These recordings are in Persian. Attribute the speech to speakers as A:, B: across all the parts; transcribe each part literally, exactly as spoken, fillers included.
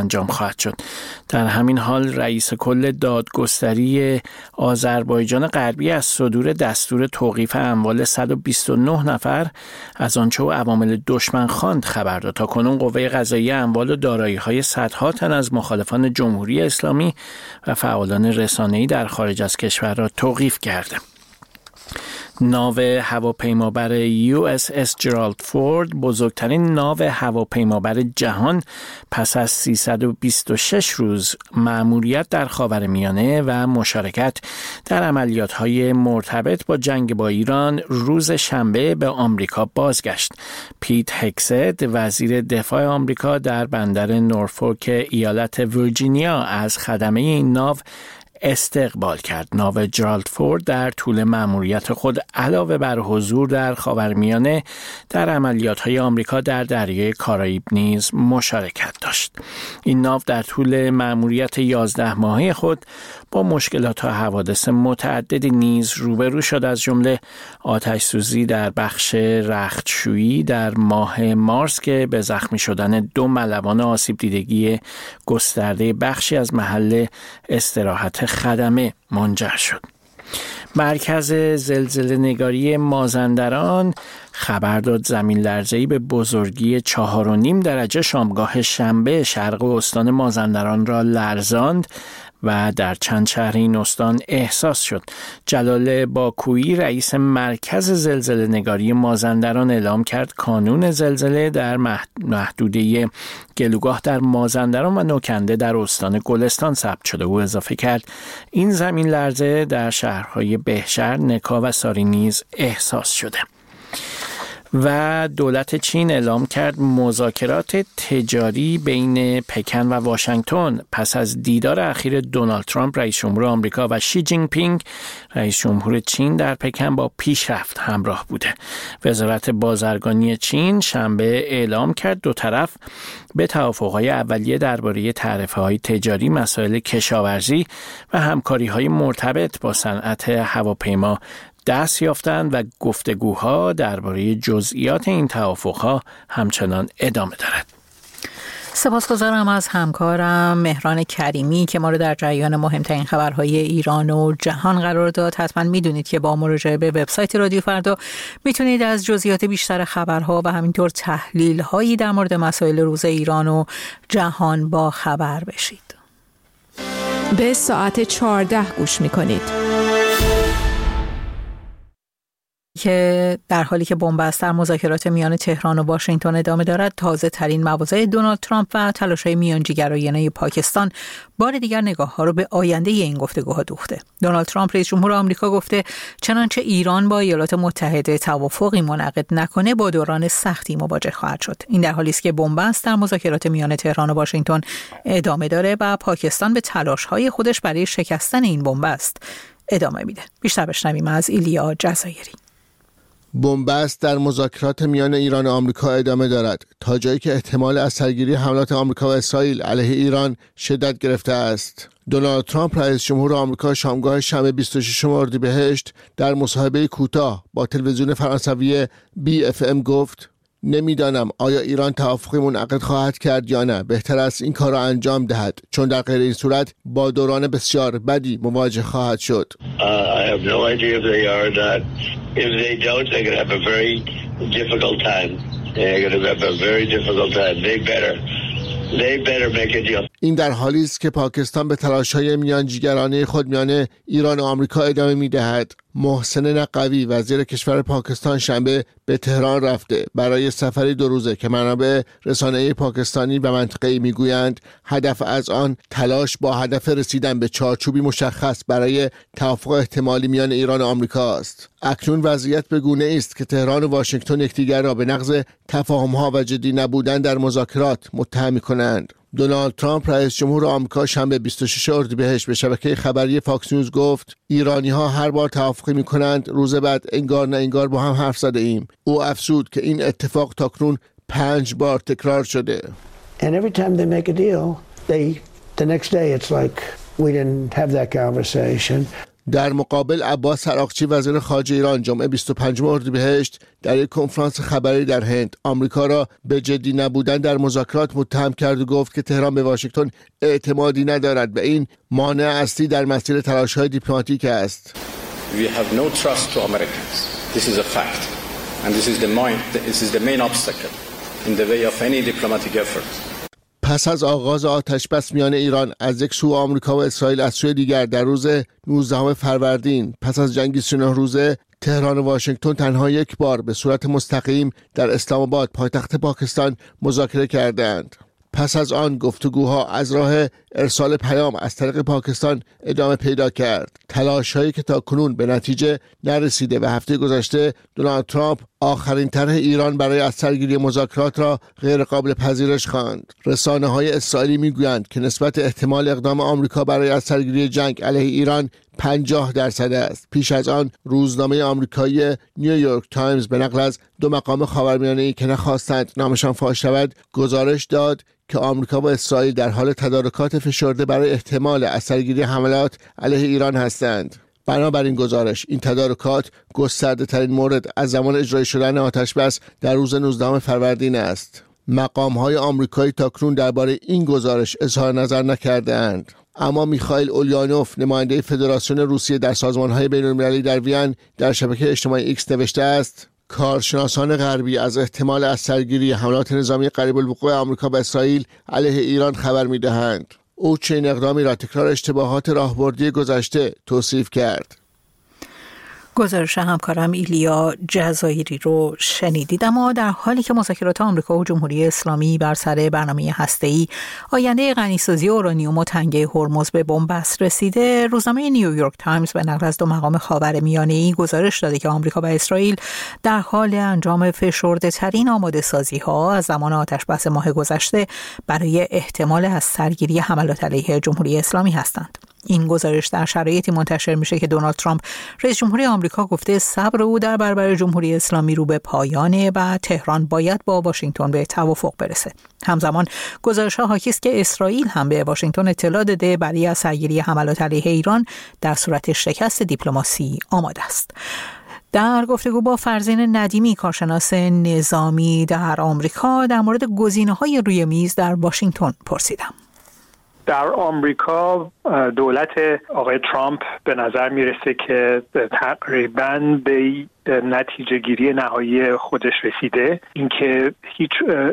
A: انجام خواهد شد. در همین حال رئیس کل دادگستری آذربایجان غربی از صدور دستور توقیف اموال صد و بیست و نه نفر از آنچه او عوامل دشمن خواند خبر داد. تا کنون قوه قضاییه اموال و دارایی‌های صدها تن از مخالفان جمهوری اسلامی و فعالان رسانه‌ای در خارج از کشور را توقیف کرده. ناو هواپیمابر یو اس اس جرالد فورد، بزرگترین ناو هواپیمابر جهان، پس از سیصد و بیست و شش روز مأموریت در خاورمیانه و مشارکت در عملیات‌های مرتبط با جنگ با ایران روز شنبه به آمریکا بازگشت. پیت هگست، وزیر دفاع آمریکا، در بندر نورفولک ایالت ویرجینیا از خدمه این ناو استقبال کرد. ناو جرالد فورد در طول مأموریت خود علاوه بر حضور در خاورمیانه در عملیات‌های آمریکا در دریای کارائیب نیز مشارکت داشت. این ناو در طول مأموریت یازده ماهه خود با مشکلات و حوادث متعددی نیز روبرو شد، از جمله آتش سوزی در بخش رختشویی در ماه مارس که به زخمی شدن دو ملوان آسیب دیدگی گسترده بخشی از محل استراحت خدمه منجر شد. مرکز زلزله نگاری مازندران خبر داد زمین لرزه‌ای به بزرگی چهار و نیم درجه شامگاه شنبه شرق استان مازندران را لرزاند و در چند شهر این استان احساس شد. جلال باکویی، رئیس مرکز زلزله نگاری مازندران، اعلام کرد کانون زلزله در محدوده گلوگاه در مازندران و نوکنده در استان گلستان ثبت شده. او اضافه کرد این زمین لرزه در شهرهای بهشهر، نکا و ساری نیز احساس شده. و دولت چین اعلام کرد مذاکرات تجاری بین پکن و واشنگتن پس از دیدار اخیر دونالد ترامپ رئیس جمهور آمریکا و شی جین پینگ رئیس جمهور چین در پکن با پیشرفت همراه بوده. وزارت بازرگانی چین شنبه اعلام کرد دو طرف به توافق‌های اولیه درباره تعرفه‌های تجاری، مسائل کشاورزی و همکاری‌های مرتبط با صنعت هواپیما دست یافتند و گفتگوها درباره جزئیات این توافقها همچنان ادامه دارد.
B: سپاسگزارم از همکارم مهران کریمی که ما رو در جریان مهمترین خبرهای ایران و جهان قرار داد. حتما میدونید که با مراجعه به وبسایت رادیو فردا میتونید از جزئیات بیشتر خبرها و همینطور تحلیل‌هایی در مورد مسائل روز ایران و جهان با خبر بشید.
C: به ساعت چهارده گوش میکنید.
B: که در حالی که بن‌بست در مذاکرات میان تهران و واشنگتن ادامه دارد، تازه ترین مواضع دونالد ترامپ و تلاش‌های میانجیگرایانه پاکستان بار دیگر نگاه‌ها رو به آینده این گفتگوها دوخته. دونالد ترامپ رئیس جمهور آمریکا گفته چنانچه ایران با ایالات متحده توافقی منعقد نکنه با دوران سختی مواجه خواهد شد. این در حالی است که بن‌بست در مذاکرات میان تهران و واشنگتن ادامه داره و پاکستان به تلاش‌های خودش برای شکستن این بن‌بست ادامه میده. بیشتر بشنویم از ایلیا جزایری.
D: بن‌بست در مذاکرات میان ایران و آمریکا ادامه دارد تا جایی که احتمال از سرگیری حملات آمریکا و اسرائیل علیه ایران شدت گرفته است. دونالد ترامپ رئیس جمهور آمریکا شامگاه شنبه بیست و ششم اردیبهشت در مصاحبه کوتاه با تلویزیون فرانسوی بی اف ام گفت نمیدانم آیا ایران توافقی منعقد خواهد کرد یا نه. بهتر است این کار را انجام دهد چون در غیر این صورت با دوران بسیار بدی مواجه خواهد شد.
E: Uh, I have no idea if they are or not. If they don't, they're going to have a very difficult time. They're going to have a very difficult time. They better. They better make a deal.
D: این در حالی است که پاکستان به تلاش‌های میانجیگرانه خود میان ایران و آمریکا ادامه می‌دهد. محسن نقوی وزیر کشور پاکستان شنبه به تهران رفته برای سفری دو روزه که منابع رسانه‌ای پاکستانی و منطقه‌ای میگویند هدف از آن تلاش با هدف رسیدن به چارچوبی مشخص برای توافق احتمالی میان ایران و آمریکا است. اکنون وضعیت به گونه‌ای است که تهران و واشنگتن یکدیگر را به نقض تفاهم‌ها و جدی نبودن در مذاکرات متهم می‌کنند. دونالد ترامپ رئیس جمهور آمریکا شنبه بیست و ششم اردیبهشت به شبکه خبری فاکس نیوز گفت ایرانی‌ها هر بار توافقی می‌کنند روز بعد انگار نه انگار با هم حرف زده ایم. او افزود که این اتفاق تاکنون پنج بار تکرار شده.
F: And every time they make a deal, they the next day it's like we didn't have that conversation.
D: در مقابل عباس عراقچی وزیر خارجه ایران جمعه بیست و پنجم اردیبهشت در یک کنفرانس خبری در هند آمریکا را به جدی نبودن در مذاکرات متهم کرد و گفت که تهران به واشنگتن اعتمادی ندارد و این مانع اصلی در مسیر تلاش‌های دیپلماتیک است.
G: We have no trust to Americans. This is a fact. And this is the main, this is the main obstacle in the way of any diplomatic effort.
D: پس از آغاز آتش‌بس میان ایران از یک سو آمریکا و اسرائیل از سوی دیگر در روز نوزدهم فروردین پس از جنگ سی و نه روزه تهران و واشنگتن تنها یک بار به صورت مستقیم در اسلام آباد پایتخت پاکستان مذاکره کردند. پس از آن گفتگوها از راه ارسال پیام از طریق پاکستان ادامه پیدا کرد. تلاش‌هایی که تاکنون به نتیجه نرسیده و هفته گذشته دونالد ترامپ آخرین طرح ایران برای از سرگیری مذاکرات را غیر قابل پذیرش خواند. رسانه‌های اسرائیلی می‌گویند که نسبت احتمال اقدام آمریکا برای از سرگیری جنگ علیه ایران پنجاه درصد است. پیش از آن روزنامه آمریکایی نیویورک تایمز به نقل از دو مقام خاورمیانه‌ای که نخواستند نامشان فاش شود گزارش داد که آمریکا و اسرائیل در حال تدارکات فشرده برای احتمال از سرگیری حملات علیه ایران هستند. بنابراین گزارش این تدارکات گسترده ترین مورد از زمان اجرای شدن آتش‌بس در روز نوزدهم فروردین است. مقام‌های آمریکایی تاکنون درباره این گزارش اظهار نظر نکرده‌اند. اما میخائیل اولیانوف نماینده فدراسیون روسیه در سازمان‌های بین‌المللی در وین در شبکه اجتماعی ایکس نوشته است: کارشناسان غربی از احتمال از سرگیری حملات نظامی قریب الوقوع آمریکا و اسرائیل علیه ایران خبر می‌دهند. او چنین اقدامی را تکرار اشتباهات راهبردی گذشته توصیف کرد.
B: گزارش همکارم ایلیا جزایری رو شنیدید. اما در حالی که مذاکرات آمریکا و جمهوری اسلامی بر سر برنامه هسته‌ای آینده غنیسازی اورانیوم و تنگه هرمز به بنبست رسیده، روزنامه نیویورک تایمز به نقل از دو مقام خاورمیانه‌ای گزارش داده که آمریکا و اسرائیل در حال انجام فشرده ترین آماده سازی ها از زمان آتش‌بس ماه گذشته برای احتمال از سرگیری حملات علیه جمهوری اسلامی هستند. این گزارش در شرایطی منتشر میشه که دونالد ترامپ رئیس جمهوری آمریکا گفته صبر او در برابر جمهوری اسلامی رو به پایانه و تهران باید با واشنگتن به توافق برسه. همزمان گزارش‌ها حاکی است که اسرائیل هم به واشنگتن اطلاع داده برای از سرگیری حملات علیه ایران در صورت شکست دیپلماسی آماده است. در گفتگو با فرزین ندیمی کارشناس نظامی در آمریکا در مورد گزینه‌های روی میز در واشنگتن پرسیدم.
H: در آمریکا دولت آقای ترامپ به نظر میرسه که تقریباً به نتیجه گیری نهایی خودش رسیده، اینکه هیچ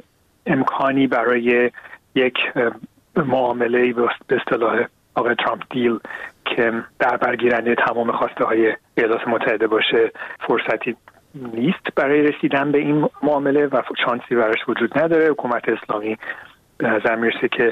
H: امکانی برای یک معامله به اصطلاح آقای ترامپ دیل که در برگیرنده تمام خواسته های ایالات متحده باشه فرصتی نیست برای رسیدن به این معامله و شانسی براش وجود نداره. حکومت اسلامی به نظر میرسه که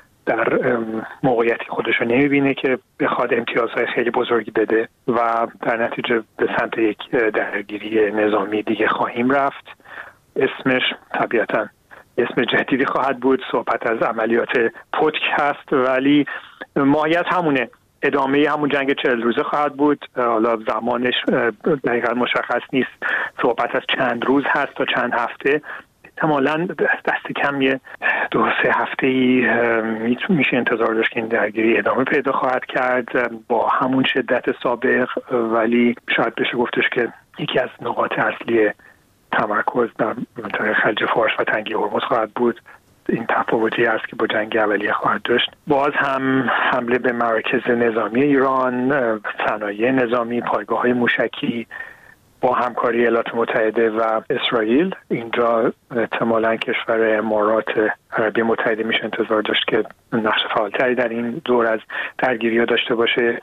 H: در موقعیتی خودش رو نمیبینه که بخواد امتیازهای خیلی بزرگی بده و در نتیجه به سمت یک درگیری نظامی دیگه خواهیم رفت. اسمش طبیعتاً اسم جدیدی خواهد بود. صحبت از عملیات پتک هست ولی ماهیت همونه، ادامه همون جنگ چهل روزه خواهد بود. حالا زمانش دقیقاً مشخص نیست، صحبت از چند روز هست تا چند هفته، احتمالاً دست کم یه دو سه هفته ای میشه انتظار داشت که این درگیری ادامه پیدا خواهد کرد با همون شدت سابق، ولی شاید بشه گفتش که یکی از نقاط اصلی تمرکز در منطقه خلیج فارس و تنگه هرمز خواهد بود. این تفاوتی است که با جنگ اولیه خواهد داشت. باز هم حمله به مراکز نظامی ایران، صنایع نظامی، پایگاه‌های موشکی با همکاری ایالات متحده و اسرائیل. اینجا احتمالاً کشور امارات عربی متحده میشه انتظار داشت که نقش فعالتری در این دور از درگیری‌ها داشته باشه،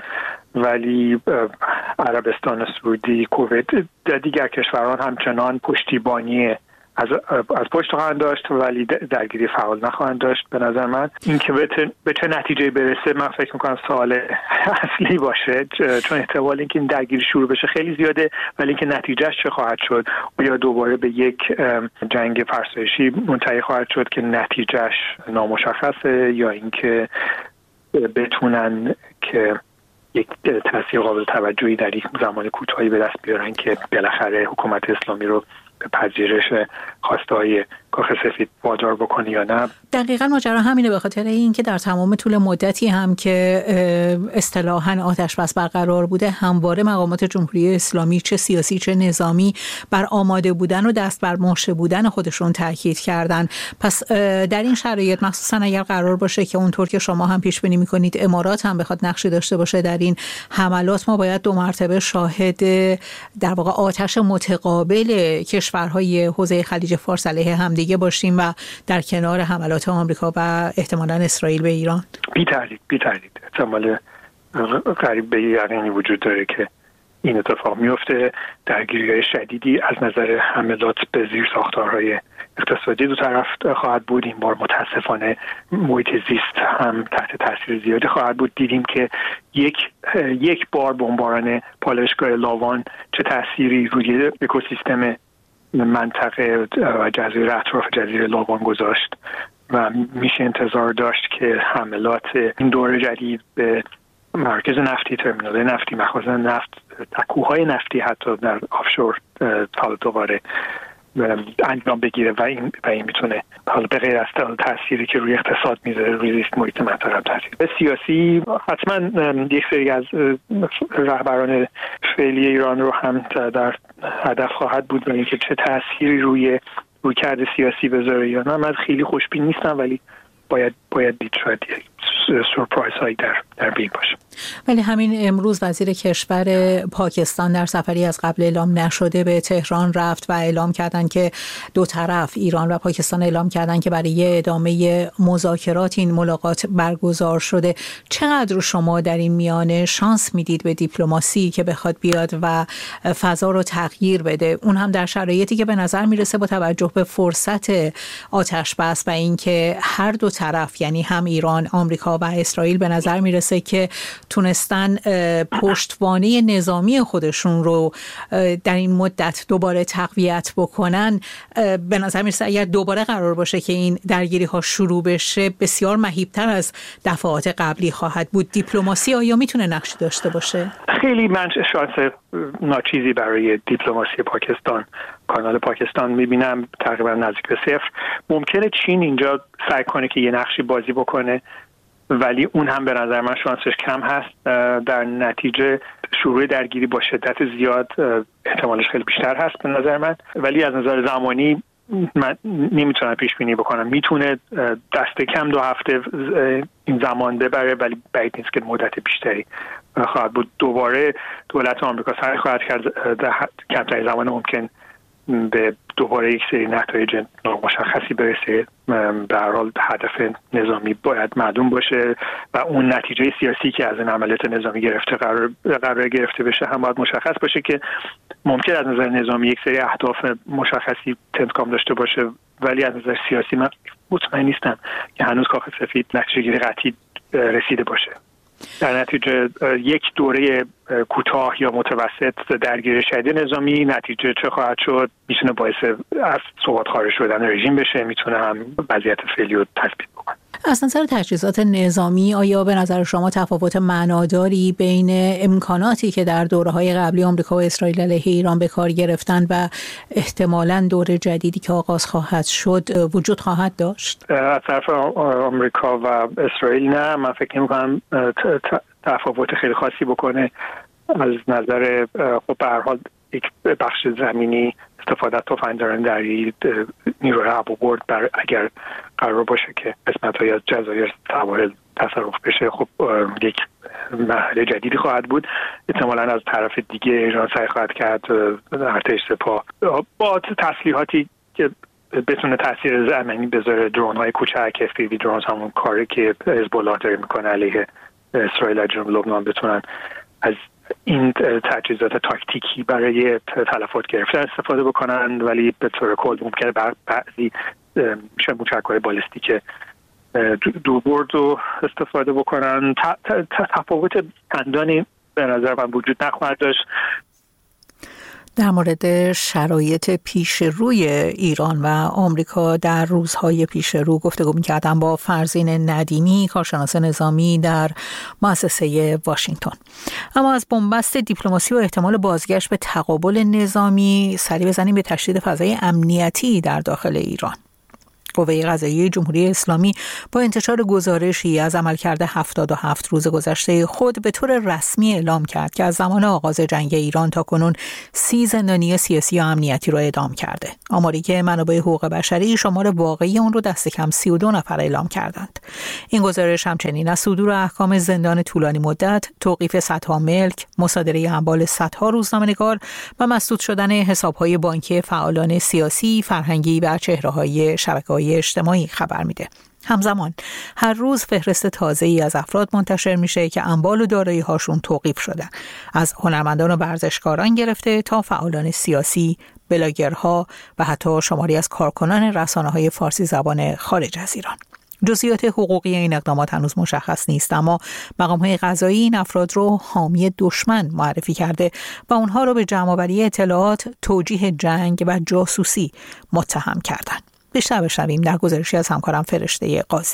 H: ولی عربستان سعودی، کویت و دیگر کشوران همچنان پشتیبانی از از پشت خواهند داشت ولی درگیری فعال نخواهند داشت. به نظر من اینکه به چه نتیجه برسه من فکر میکنم سوال اصلی باشه، چون احتمال اینکه این درگیری شروع بشه خیلی زیاده، ولی اینکه نتیجهش چه خواهد شد و یا دوباره به یک جنگ فرسایشی منتهی خواهد شد که نتیجهش نامشخصه، یا اینکه بتونن که یک تاثیر قابل توجهی در یک زمان کوتاهی به دست بیارن که بالاخره حکومت اسلامی رو به پذیرش خواسته‌های کاخ سفید وادار بکنه یا نه.
B: دقیقاً ماجرا همینه، به خاطر اینکه در تمام طول مدتی هم که اصطلاحاً آتش بس برقرار بوده، همواره مقامات جمهوری اسلامی چه سیاسی چه نظامی بر آماده بودن و دست بر مهره بودن خودشون تاکید کردن. پس در این شرایط مخصوصاً اگر قرار باشه که اونطور که شما هم پیش بینی می‌کنید امارات هم بخواد نقشی داشته باشه در این حملات، ما باید دو مرتبه شاهد در واقع آتش متقابل کشورهای حوزه خلیج فارس علیه همدیگه باشیم و در کنار حملات آمریکا و احتمالاً اسرائیل به ایران.
H: بی تردید بی تردید احتمال قریب به یقینی وجود داره که این اتفاق میفته. درگیری‌های شدیدی از نظر حملات به زیر ساختارهای اقتصادی دو طرف خواهد بود. این بار متاسفانه محیط زیست هم تحت تاثیر زیادی خواهد بود. دیدیم که یک یک بار بمباران پالایشگاه لاوان چه تأثیری روی اکوسیستم منطقه و جزیره اطراف جزیره لاوان گذاشت و میشه انتظار داشت که حملات این دور جدید به مرکز نفتی، ترمینال نفتی، مخازن نفت، تکوهای نفتی حتی در آفشور حالا دوباره انجام بگیره و این و این میتونه حالا به غیر از تأثیری که روی اقتصاد میذاره روی زیست محیط منطقه هم تاثیر به سیاسی. حتما یک سری از رهبران فعلی ایران رو هم در هدف خواهد بود و اینکه چه تأثیری روی رویکرد سیاسی بذاره یا نه. من خیلی خوشبین نیستم، ولی باید باید دید شاید سورپرایز هایی در در بین باشه.
B: ولی همین امروز وزیر کشور پاکستان در سفری از قبل اعلام نشده به تهران رفت و اعلام کردن که دو طرف ایران و پاکستان اعلام کردن که برای ادامه مذاکرات این ملاقات برگزار شده. چقدر شما در این میانه شانس میدید به دیپلماسی که بخواد بیاد و فضا رو تغییر بده، اون هم در شرایطی که به نظر میرسه با توجه به فرصت آتش بس و اینکه هر دو طرف یعنی هم ایران، آمریکا و اسرائیل به نظر میرسه که تونستن پشتوانه نظامی خودشون رو در این مدت دوباره تقویت بکنن. به نظر میرسه اگر دوباره قرار باشه که این درگیری ها شروع بشه بسیار مهیبتر از دفعات قبلی خواهد بود. دیپلماسی آیا میتونه نقشی داشته باشه؟
H: خیلی من شانس ناچیزی برای دیپلماسی پاکستان، کانال پاکستان میبینم تقریبا نزدیک به صفر. ممکنه چین اینجا سعی کنه که یه نقشی بازی بکنه، ولی اون هم به نظر من شانسش کم هست. در نتیجه شروع درگیری با شدت زیاد احتمالش خیلی بیشتر هست به نظر من، ولی از نظر زمانی من نمیتونم پیش بینی بکنم. میتونه دست کم دو هفته این زمان ببره، ولی بعید نیست که مدت بیشتری خواهد بود. دوباره دولت آمریکا سعی خواهد کرد در کمترین زمان ممکن به دوباره یک سری نتایج مشخصی برسه. به هر حال هدف نظامی باید معلوم باشه و اون نتیجه سیاسی که از این عملیات نظامی گرفته قرار قرار گرفته بشه هم باید مشخص باشه که ممکن از نظر نظامی یک سری اهداف مشخصی تنظیم داشته باشه، ولی از نظر سیاسی من مطمئن نیستم که هنوز کاخ سفید نتیجه قطعی رسیده باشه. در نتیجه یک دوره کوتاه یا متوسط درگیری شدید نظامی نتیجه چه خواهد شد میتونه باعث از ثبات خارج شدن رژیم بشه، میتونه هم وضعیت فعلی رو تثبیت بکنه.
B: از نظر تجهیزات نظامی آیا به نظر شما تفاوت معناداری بین امکاناتی که در دوره‌های قبلی آمریکا و اسرائیل علیه ایران به کار گرفتن و احتمالاً دوره جدیدی که آغاز خواهد شد وجود خواهد داشت؟
H: از طرف آمریکا و اسرائیل نه، من فکر نمی‌کنم تفاوت خیلی خاصی بکنه. از نظر خب به هر حال یک بخش زمینی استفاده از تفنگداران دریایی، نیروی هوابرد بر اگر قرار باشه که قسمت‌های از جزایر سواحل تصرف بشه، خب یک مرحله جدیدی خواهد بود. احتمالاً از طرف دیگه ایران سعی خواهد کرد ارتش سپاه با تسلیحاتی که بتونه تاثیر زمینی بذاره، درون‌های کوچک، اف پی وی درونز، همون کاری که حزب الله داره میکنه علیه اسرائیل از جنوب لبنان، بتونن از این تجهیزات تاکتیکی برای تلفات گرفتن استفاده بکنن، ولی به طور کل ممکنه بعضی میشه موشک‌های بالستیک دوربرد رو استفاده بکنن. تفاوت چندانی به نظر من وجود نخواهد داشت.
B: در مورد شرایط پیش روی ایران و آمریکا در روزهای پیش رو گفتگو می‌کردم با فرزین ندیمی، کارشناس نظامی در مؤسسه واشنگتن. اما از بنبست دیپلماسی و احتمال بازگشت به تقابل نظامی سری بزنیم به تشدید فضای امنیتی در داخل ایران. قوه قضاییه جمهوری اسلامی با انتشار گزارشی از عملکرد هفتاد و هفت روز گذشته خود به طور رسمی اعلام کرد که از زمان آغاز جنگ ایران تا کنون سی زندانی سیاسی و امنیتی را اعدام کرده. آماری که منابع حقوق بشری شمار واقعی اون رو دست کم سی و دو نفر اعلام کردند. این گزارش همچنین از صدور احکام زندان طولانی مدت، توقیف صدها ملک، مصادره اموال صدها روزنامه‌نگار و مسدود شدن حساب‌های بانکی فعالان سیاسی، فرهنگی و چهره‌های شبکه‌های اجتماعی خبر میده. همزمان هر روز فهرست تازه‌ای از افراد منتشر میشه که اموال و دارایی‌هاشون توقیف شدن، از هنرمندان و ورزشکاران گرفته تا فعالان سیاسی، بلاگرها و حتی شماری از کارکنان رسانه‌های فارسی زبان خارج از ایران. جزئیات حقوقی این اقدامات هنوز مشخص نیست، اما مقام‌های قضایی این افراد رو حامی دشمن معرفی کرده و اونها رو به جمع‌آوری اطلاعات، توجیه جنگ و جاسوسی متهم کردند. بیشتر بشنویم در گزارشی از همکارم فرشته قاضی.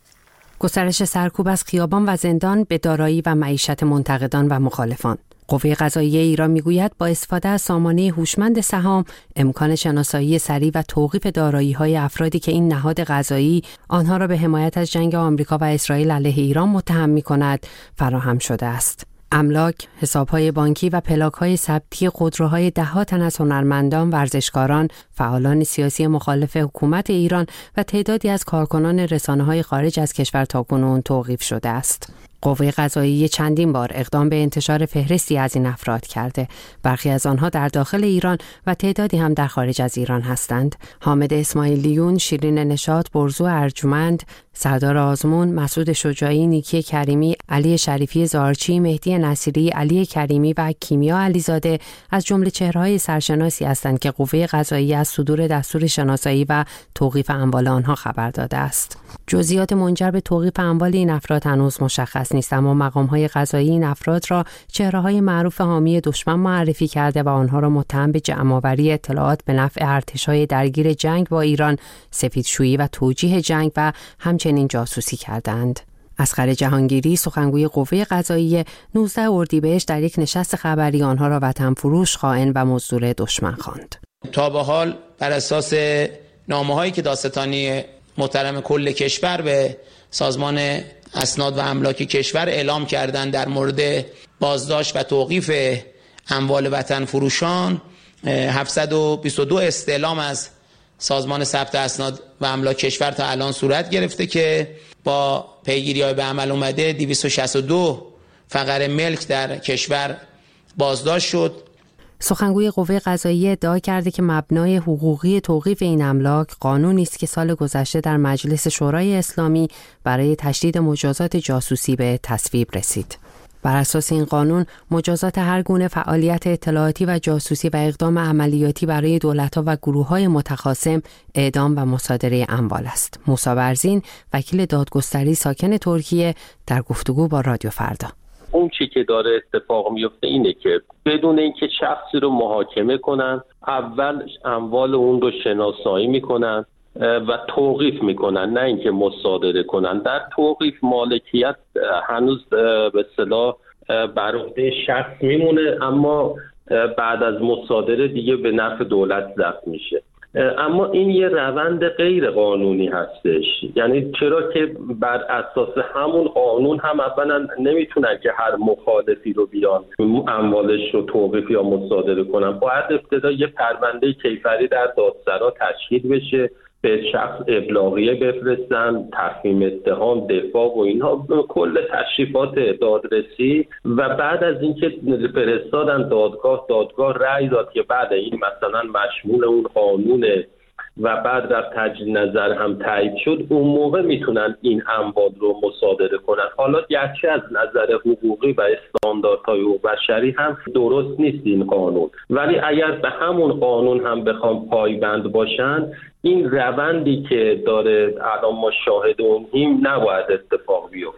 I: گسترش سرکوب از خیابان و زندان به دارایی و معیشت منتقدان و مخالفان. قوه قضاییه ایران میگوید با استفاده از سامانه هوشمند سهام، امکان شناسایی سریع و توقیف دارایی‌های افرادی که این نهاد قضایی آنها را به حمایت از جنگ آمریکا و اسرائیل علیه ایران متهم می‌کند فراهم شده است. املاک، حساب‌های بانکی و پلاک‌های ثبتی خودروهای ده‌ها تن از هنرمندان، ورزشکاران، فعالان سیاسی مخالف حکومت ایران و تعدادی از کارکنان رسانه‌های خارج از کشور تاکنون توقیف شده است. قوه قضاییه چندین بار اقدام به انتشار فهرستی از این افراد کرده. برخی از آنها در داخل ایران و تعدادی هم در خارج از ایران هستند. حامد اسماعیلیون، شیرین نشاط، برزو ارجمند، سردار آزمون، مسعود شجاعی، نیکی کریمی، علی شریفی زارچی، مهدی نصیری، علی کریمی و کیمیا علیزاده از جمله چهره‌های سرشناسی هستند که قوه قضاییه از صدور دستور شناسایی و توقیف اموال آنها خبر داده است. جزئیات منجر به توقیف اموال این افراد هنوز مشخص نیست، اما مقام‌های قضایی این افراد را چهره‌های معروف حامی دشمن معرفی کرده و آنها را متهم به جمع‌آوری اطلاعات به نفع ارتش‌های درگیر جنگ با ایران، سفیدشویی و توجیه جنگ و همچنین جاسوسی کردند. اصغر جهانگیری، سخنگوی قوه قضاییه، نوزدهم اردیبهشت در یک نشست خبری آنها را وطن فروش، خائن و مزدور دشمن خواند.
J: تا به حال بر اساس نامه‌هایی که دادستانی محترم کل کشور به سازمان اسناد و املاک کشور اعلام کردند در مورد بازداشت و توقیف اموال وطن فروشان، هفتصد و بیست و دو استعلام از سازمان ثبت اسناد و املاک کشور تا الان صورت گرفته که با پیگیری‌های به عمل اومده دویست و شصت و دو فقره ملک در کشور بازداشت شد.
I: سخنگوی قوه قضاییه ادعا کرده که مبنای حقوقی توقیف این املاک قانونی است که سال گذشته در مجلس شورای اسلامی برای تشدید مجازات جاسوسی به تصویب رسید. بر اساس این قانون مجازات هر گونه فعالیت اطلاعاتی و جاسوسی و اقدام عملیاتی برای دولت‌ها و گروه‌های متخاصم اعدام و مصادره اموال است. موسی برزین، وکیل دادگستری ساکن ترکیه، در گفتگو با رادیو فردا:
K: اون چی که داره اتفاق میفته اینه که بدون اینکه شخصی رو محاکمه کنن، اول اموال اون رو شناسایی میکنن و توقیف میکنن، نه اینکه مصادره کنن. در توقیف مالکیت هنوز به اصطلاح بر عهده شخص میمونه، اما بعد از مصادره دیگه به نفع دولت ضبط میشه. اما این یه روند غیر قانونی هستش. یعنی چرا که بر اساس همون قانون هم اولا نمیتونن که هر مخالفی رو بیان اموالش رو توقیف یا مصادره کنن. باید ابتدا یه پرونده کیفری در دادسرا تشکیل بشه، به شخص ابلاغیه بفرستن، تفهیم اتهام، دفاع و اینها، کل تشریفات دادرسی، و بعد از اینکه فرستادن دادگاه، دادگاه رأی داد که بعد این مثلا مشمول اون قانونه و بعد در تجدید نظر هم تایید شد، اون موقع میتونن این اموال رو مصادره کنن. حالا گرچه از نظر حقوقی و استانداردهای حقوق بشری هم درست نیست این قانون، ولی اگر به همون قانون هم بخوام پایبند باشن، این روندی که داره الان ما شاهد اونیم نباید اتفاق بیفته.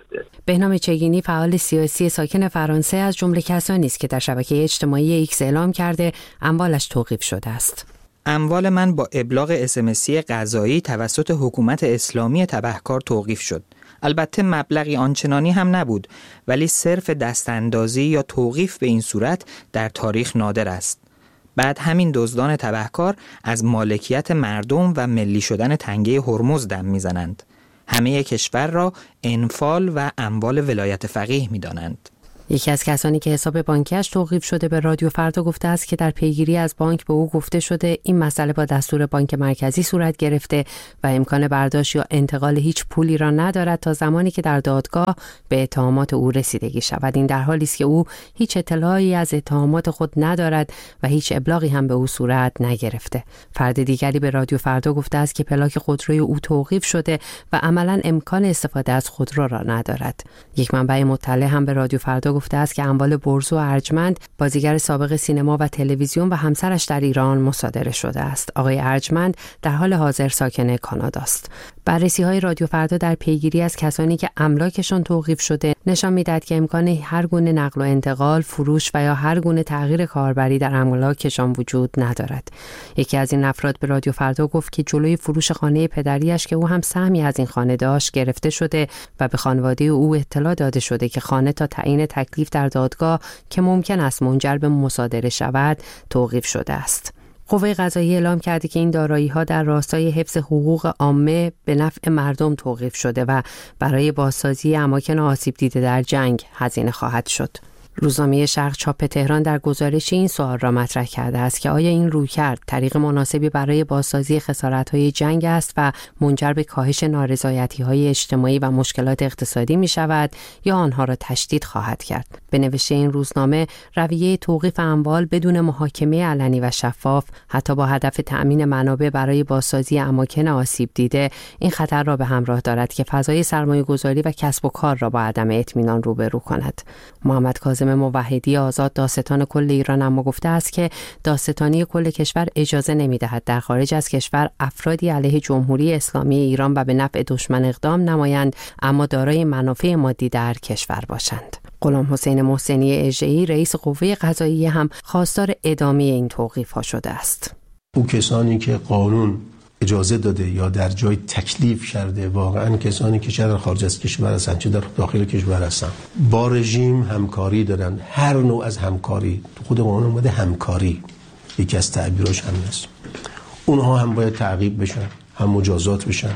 I: بهنام چگینی فعال سیاسی ساکن فرانسه از جمله کسانی است که در شبکه اجتماعی ایکس اعلام کرده اموالش توقیف شده است.
L: اموال من با ابلاغ اس ام اسی قضایی توسط حکومت اسلامی تبهکار توقیف شد. البته مبلغی آنچنانی هم نبود، ولی صرف دستاندازی یا توقیف به این صورت در تاریخ نادر است. بعد همین دزدان تبهکار از مالکیت مردم و ملی شدن تنگه هرمز دم میزنند. همه کشور را انفال و اموال ولایت فقیه میدانند.
I: یکی از کسانی که حساب بانکیش توقیف شده به رادیو فردا گفته است که در پیگیری از بانک به او گفته شده این مسئله با دستور بانک مرکزی صورت گرفته و امکان برداشت یا انتقال هیچ پولی را ندارد تا زمانی که در دادگاه به اتهامات او رسیدگی شود. این در حالی است که او هیچ اطلاعی از اتهامات خود ندارد و هیچ ابلاغی هم به او صورت نگرفته. فرد دیگری به رادیو فردا گفته است که پلاک خودروی او توقیف شده و عملاً امکان استفاده از خودرو را ندارد. یک منبع مطلع هم به رادیو فردا گفته است که اموال برزو ارجمند، بازیگر سابق سینما و تلویزیون و همسرش در ایران مصادره شده است. آقای ارجمند در حال حاضر ساکن کانادا است. بررسی‌های رادیو فردا در پیگیری از کسانی که املاکشان توقیف شده نشان می‌دهد که امکان هر گونه نقل و انتقال، فروش و یا هر گونه تغییر کاربری در املاکشان وجود ندارد. یکی از این افراد به رادیو فردا گفت که جلوی فروش خانه پدریش که او هم سهمی از این خانه داشت گرفته شده و به خانواده او اطلاع داده شده که خانه تا تعیین تکلیف در دادگاه که ممکن است منجر به مصادره شود توقیف شده است. قوه قضاییه اعلام کرده که این دارایی‌ها در راستای حفظ حقوق عامه به نفع مردم توقیف شده و برای بازسازی اماکن آسیب دیده در جنگ هزینه خواهد شد. روزنامه شرق چاپ تهران در گزارش این سوال را مطرح کرده است که آیا این رویکرد طریق مناسبی برای بازسازی خسارت‌های جنگ است و منجر به کاهش نارضایتی‌های اجتماعی و مشکلات اقتصادی می‌شود یا آنها را تشدید خواهد کرد. به نوشته این روزنامه، رویه توقیف اموال بدون محاکمه علنی و شفاف، حتی با هدف تأمین منابع برای بازسازی اماکن آسیب دیده، این خطر را به همراه دارد که فضای سرمایه‌گذاری و کسب و کار را با عدم اطمینان روبرو کند. محمد کاظم موحدی آزاد دادستان کل ایران اما گفته است که دادستانی کل کشور اجازه نمی‌دهد در خارج از کشور افرادی علیه جمهوری اسلامی ایران و به نفع دشمن اقدام نمایند اما دارای منافع مادی در کشور باشند. غلام حسین محسنی اژه‌ای رئیس قوه قضاییه هم خواستار ادامه این توقیف‌ها شده است.
M: او کسانی که قانون اجازه داده یا در جای تکلیف کرده واقعا کسانی که چه در خارج از کشور هستند چه در داخل کشور هستند با رژیم همکاری دارن. هر نوع از همکاری تو خود قانون اومده، همکاری یکی از تعبیراش هم است. اونها هم باید تعقیب بشن، هم مجازات بشن،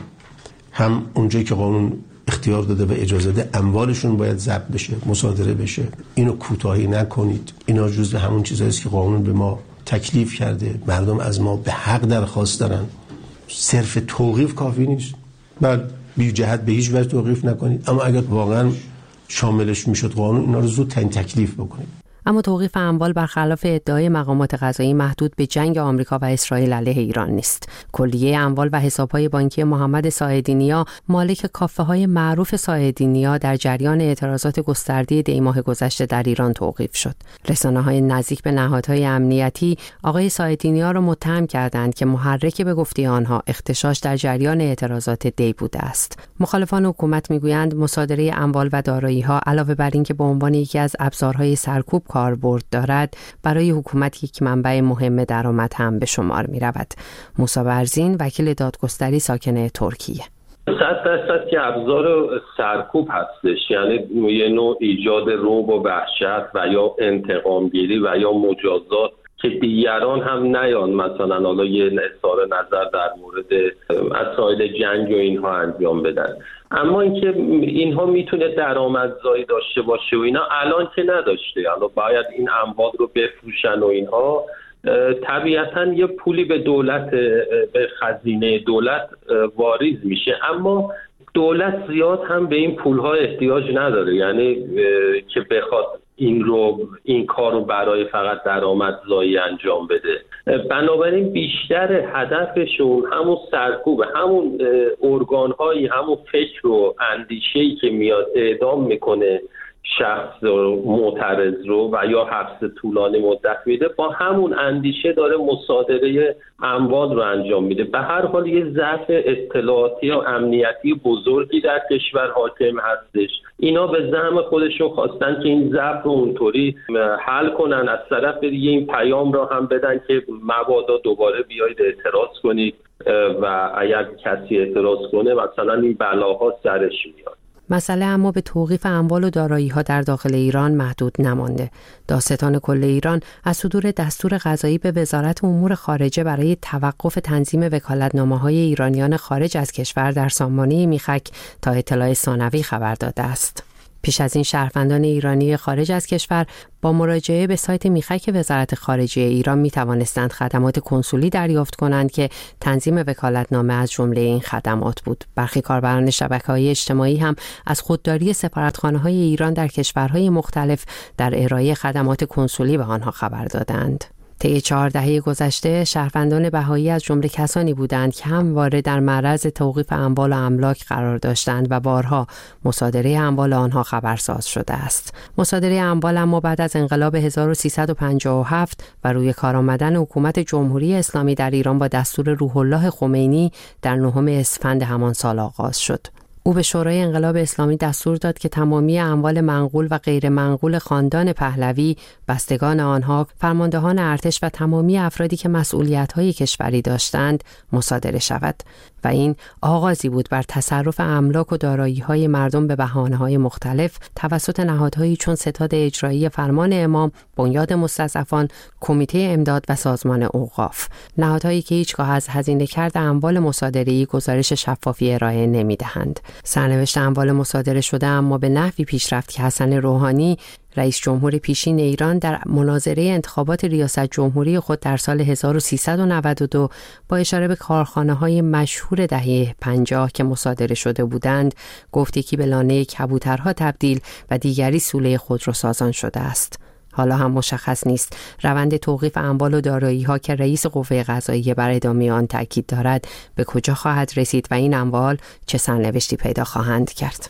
M: هم اونجایی که قانون اختیار داده و اجازه ده اموالشون باید ضبط بشه، مصادره بشه. اینو کوتاهی نکنید. اینا جزء همون چیزایی است که قانون به ما تکلیف کرده. مردم از ما به حق درخواست دارن. صرف توقیف کافی نیست. بعد بی جهت به هیچ وجه توقیف نکنید، اما اگر واقعا شاملش میشد قانون، اینا رو زود تعیین تکلیف بکنید.
I: اما توقیف اموال برخلاف ادعای مقامات قضایی محدود به جنگ آمریکا و اسرائیل علیه ایران نیست. کلیه اموال و حساب‌های بانکی محمد ساعدی‌نیا، مالک کافه‌های معروف ساعدی‌نیا، در جریان اعتراضات گسترده دی ماه گذشته در ایران توقیف شد. رسانه‌های نزدیک به نهادهای امنیتی آقای ساعدی‌نیا را متهم کردند که محرک به گفته آنها اغتشاش در جریان اعتراضات دی بوده است. مخالفان حکومت می‌گویند مصادره اموال و دارایی‌ها علاوه بر اینکه به عنوان یکی از ابزارهای سرکوب کاربرد دارد، برای حکومت یک منبع مهم درآمد هم به شمار می رود. موسی برزین، وکیل دادگستری ساکن ترکیه:
K: صد درصد که ابزار سرکوب هستش، یعنی یه نوع ایجاد رعب و وحشت و یا انتقام گیری و یا مجازات که دیگران هم نیان مثلا حالا یه اظهار نظر در مورد مسائل جنگ و اینها انجام بدن. اما اینکه اینها میتونه درآمدزایی داشته باشه و اینا الان که نداشته، الان باید این اموال رو بفروشن و اینها، طبیعتاً یه پولی به دولت، به خزینه دولت واریز میشه، اما دولت زیاد هم به این پولها احتیاج نداره، یعنی که بخواد این رو این کار رو برای فقط درآمدزایی انجام بده. بنابراین بیشتر هدفشون همون سرکوب، همون ارگان‌هایی، همون فکر و اندیشه‌ای که میاد اعدام میکنه شخص رو معترض رو و یا حبس طولانی مدت میده، با همون اندیشه داره مصادره اموال رو انجام میده. به هر حال یه ضعف اطلاعاتی و امنیتی بزرگی در کشور حاکم هستش. اینا به زعم خودشون خواستن که این ضعف رو اونطوری حل کنن، از طرف دیگه این پیام رو هم بدن که مبادا دوباره بیایید اعتراض کنید و اگر کسی اعتراض کنه مثلا این بلاها سرش میاد.
I: مسئله اما به توقیف اموال و دارایی‌ها در داخل ایران محدود نمانده. دادستان کل ایران از صدور دستور قضایی به وزارت امور خارجه برای توقف تنظیم وکالتنامه‌های ایرانیان خارج از کشور در سامانه میخک تا اطلاع ثانوی خبر داده است. پیش از این شهروندان ایرانی خارج از کشور با مراجعه به سایت میخک وزارت خارجه ایران می توانستند خدمات کنسولی دریافت کنند که تنظیم وکالتنامه از جمله این خدمات بود. برخی کاربران شبکه‌های اجتماعی هم از خودداری سفارتخانه‌های ایران در کشورهای مختلف در ارائه خدمات کنسولی به آنها خبر دادند. طی چهار دهه گذشته شهروندان بهایی از جمله کسانی بودند که همواره در معرض توقیف اموال و املاک قرار داشتند و بارها مصادره اموال آنها خبرساز شده است. مصادره اموال اما بعد از انقلاب هزار و سیصد و پنجاه و هفت و روی کار آمدن حکومت جمهوری اسلامی در ایران با دستور روح الله خمینی در نهم اسفند همان سال آغاز شد. او به شورای انقلاب اسلامی دستور داد که تمامی اموال منقول و غیر منقول خاندان پهلوی، بستگان آنها، فرماندهان ارتش و تمامی افرادی که مسئولیت‌های کشوری داشتند مصادره شود و این آغازی بود بر تصرف املاک و دارایی‌های مردم به بهانه‌های مختلف توسط نهادهایی چون ستاد اجرایی فرمان امام، بنیاد مستضعفان، کمیته امداد و سازمان اوقاف، نهادهایی که هیچگاه از هزینه کرده اموال مصادره‌ای گزارش شفافی ارائه نمی‌دهند. سرنوشت اموال مصادره شده اما به نحوی پیش رفت که حسن روحانی رئیس جمهور پیشین ایران در مناظره انتخابات ریاست جمهوری خود در سال هزار و سیصد و نود و دو با اشاره به کارخانه‌های مشهور دهه پنجاه که مصادره شده بودند گفت یکی به لانه کبوترها تبدیل و دیگری سوله خودروسازان شده است. حالا هم مشخص نیست روند توقیف اموال و دارایی‌ها که رئیس قوه قضاییه بر ادامه آن تاکید دارد به کجا خواهد رسید و این اموال چه سرنوشتی پیدا خواهند کرد.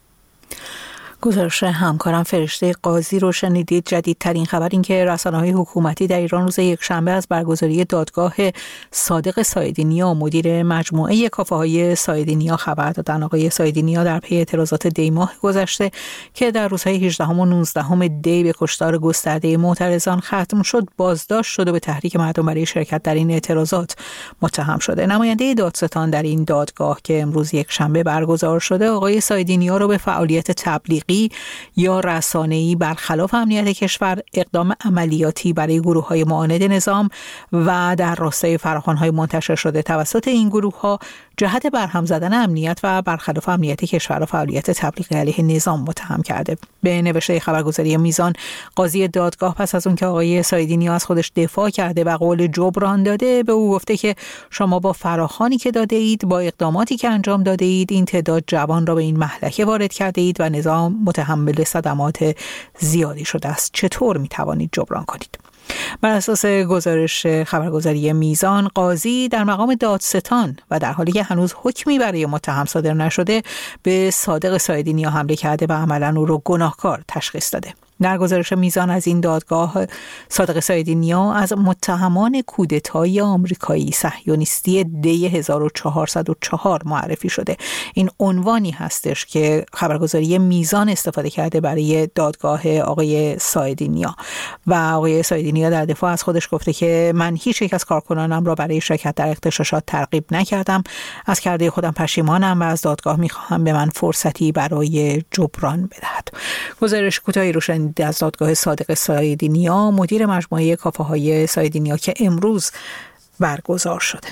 B: گزارش همکارم فرشته قاضی رو شنیدید. جدیدترین خبر این که رسانه‌های حکومتی در ایران روز یکشنبه از برگزاری دادگاه صادق سایدینیا مدیر مجموعه کافه‌های سایدینیا خبر دادن. آقای سایدینیا در پی اعتراضات دی ماه گذشته که در روزهای هجدهم و نوزدهم دی به کشتار گسترده معترضان ختم شد بازداشت شده، به تحریک مردم برای شرکت در این اعتراضات متهم شده. نماینده دادستان در این دادگاه که امروز یکشنبه برگزار شده آقای سایدینیا رو به فعالیت تبلیغ یا رسانه‌ای برخلاف امنیت کشور، اقدام عملیاتی برای گروه‌های معاند نظام و در راستای فراخوان‌های منتشر شده توسط این گروه‌ها جهت برهم زدن امنیت و برخلاف امنیت کشور و فعالیت تبلیغ علیه نظام متهم کرده. به نوشته خبرگزاری میزان، قاضی دادگاه پس از اون که آقای سایدینیا از خودش دفاع کرده و قول جبران داده، به او گفته که شما با فراخوانی که داده اید، با اقداماتی که انجام داده اید، این تعداد جوان را به این مهلکه وارد کرده اید و نظام متحمل صدمات زیادی شده است. چطور می توانید جبران کنید؟ بر اساس گزارش خبرگزاری میزان، قاضی در مقام دادستان و در حالی که هنوز حکمی برای متهم صادر نشده به صادق سایدینیا حمله کرده و عملاً او را گناهکار تشخیص داده. در گزارش میزان از این دادگاه، صادق سایدینیا از متهمان کودتای آمریکایی صهیونیستی دی هزار و چهارصد و چهار معرفی شده. این عنوانی هستش که خبرگزاری میزان استفاده کرده برای دادگاه آقای سایدینیا و آقای سایدینیا در دفاع از خودش گفته که من هیچ یک از کارکنانم را برای شرکت در اغتشاشات ترغیب نکردم، از کرده خودم پشیمانم و از دادگاه میخواهم به من فرصتی برای جبران بدهد. گزارش کوتاهی رو شنیدید از دادگاه صادق سایدینیا مدیر مجموعه کافه‌های سایدینیا که امروز برگزار شده.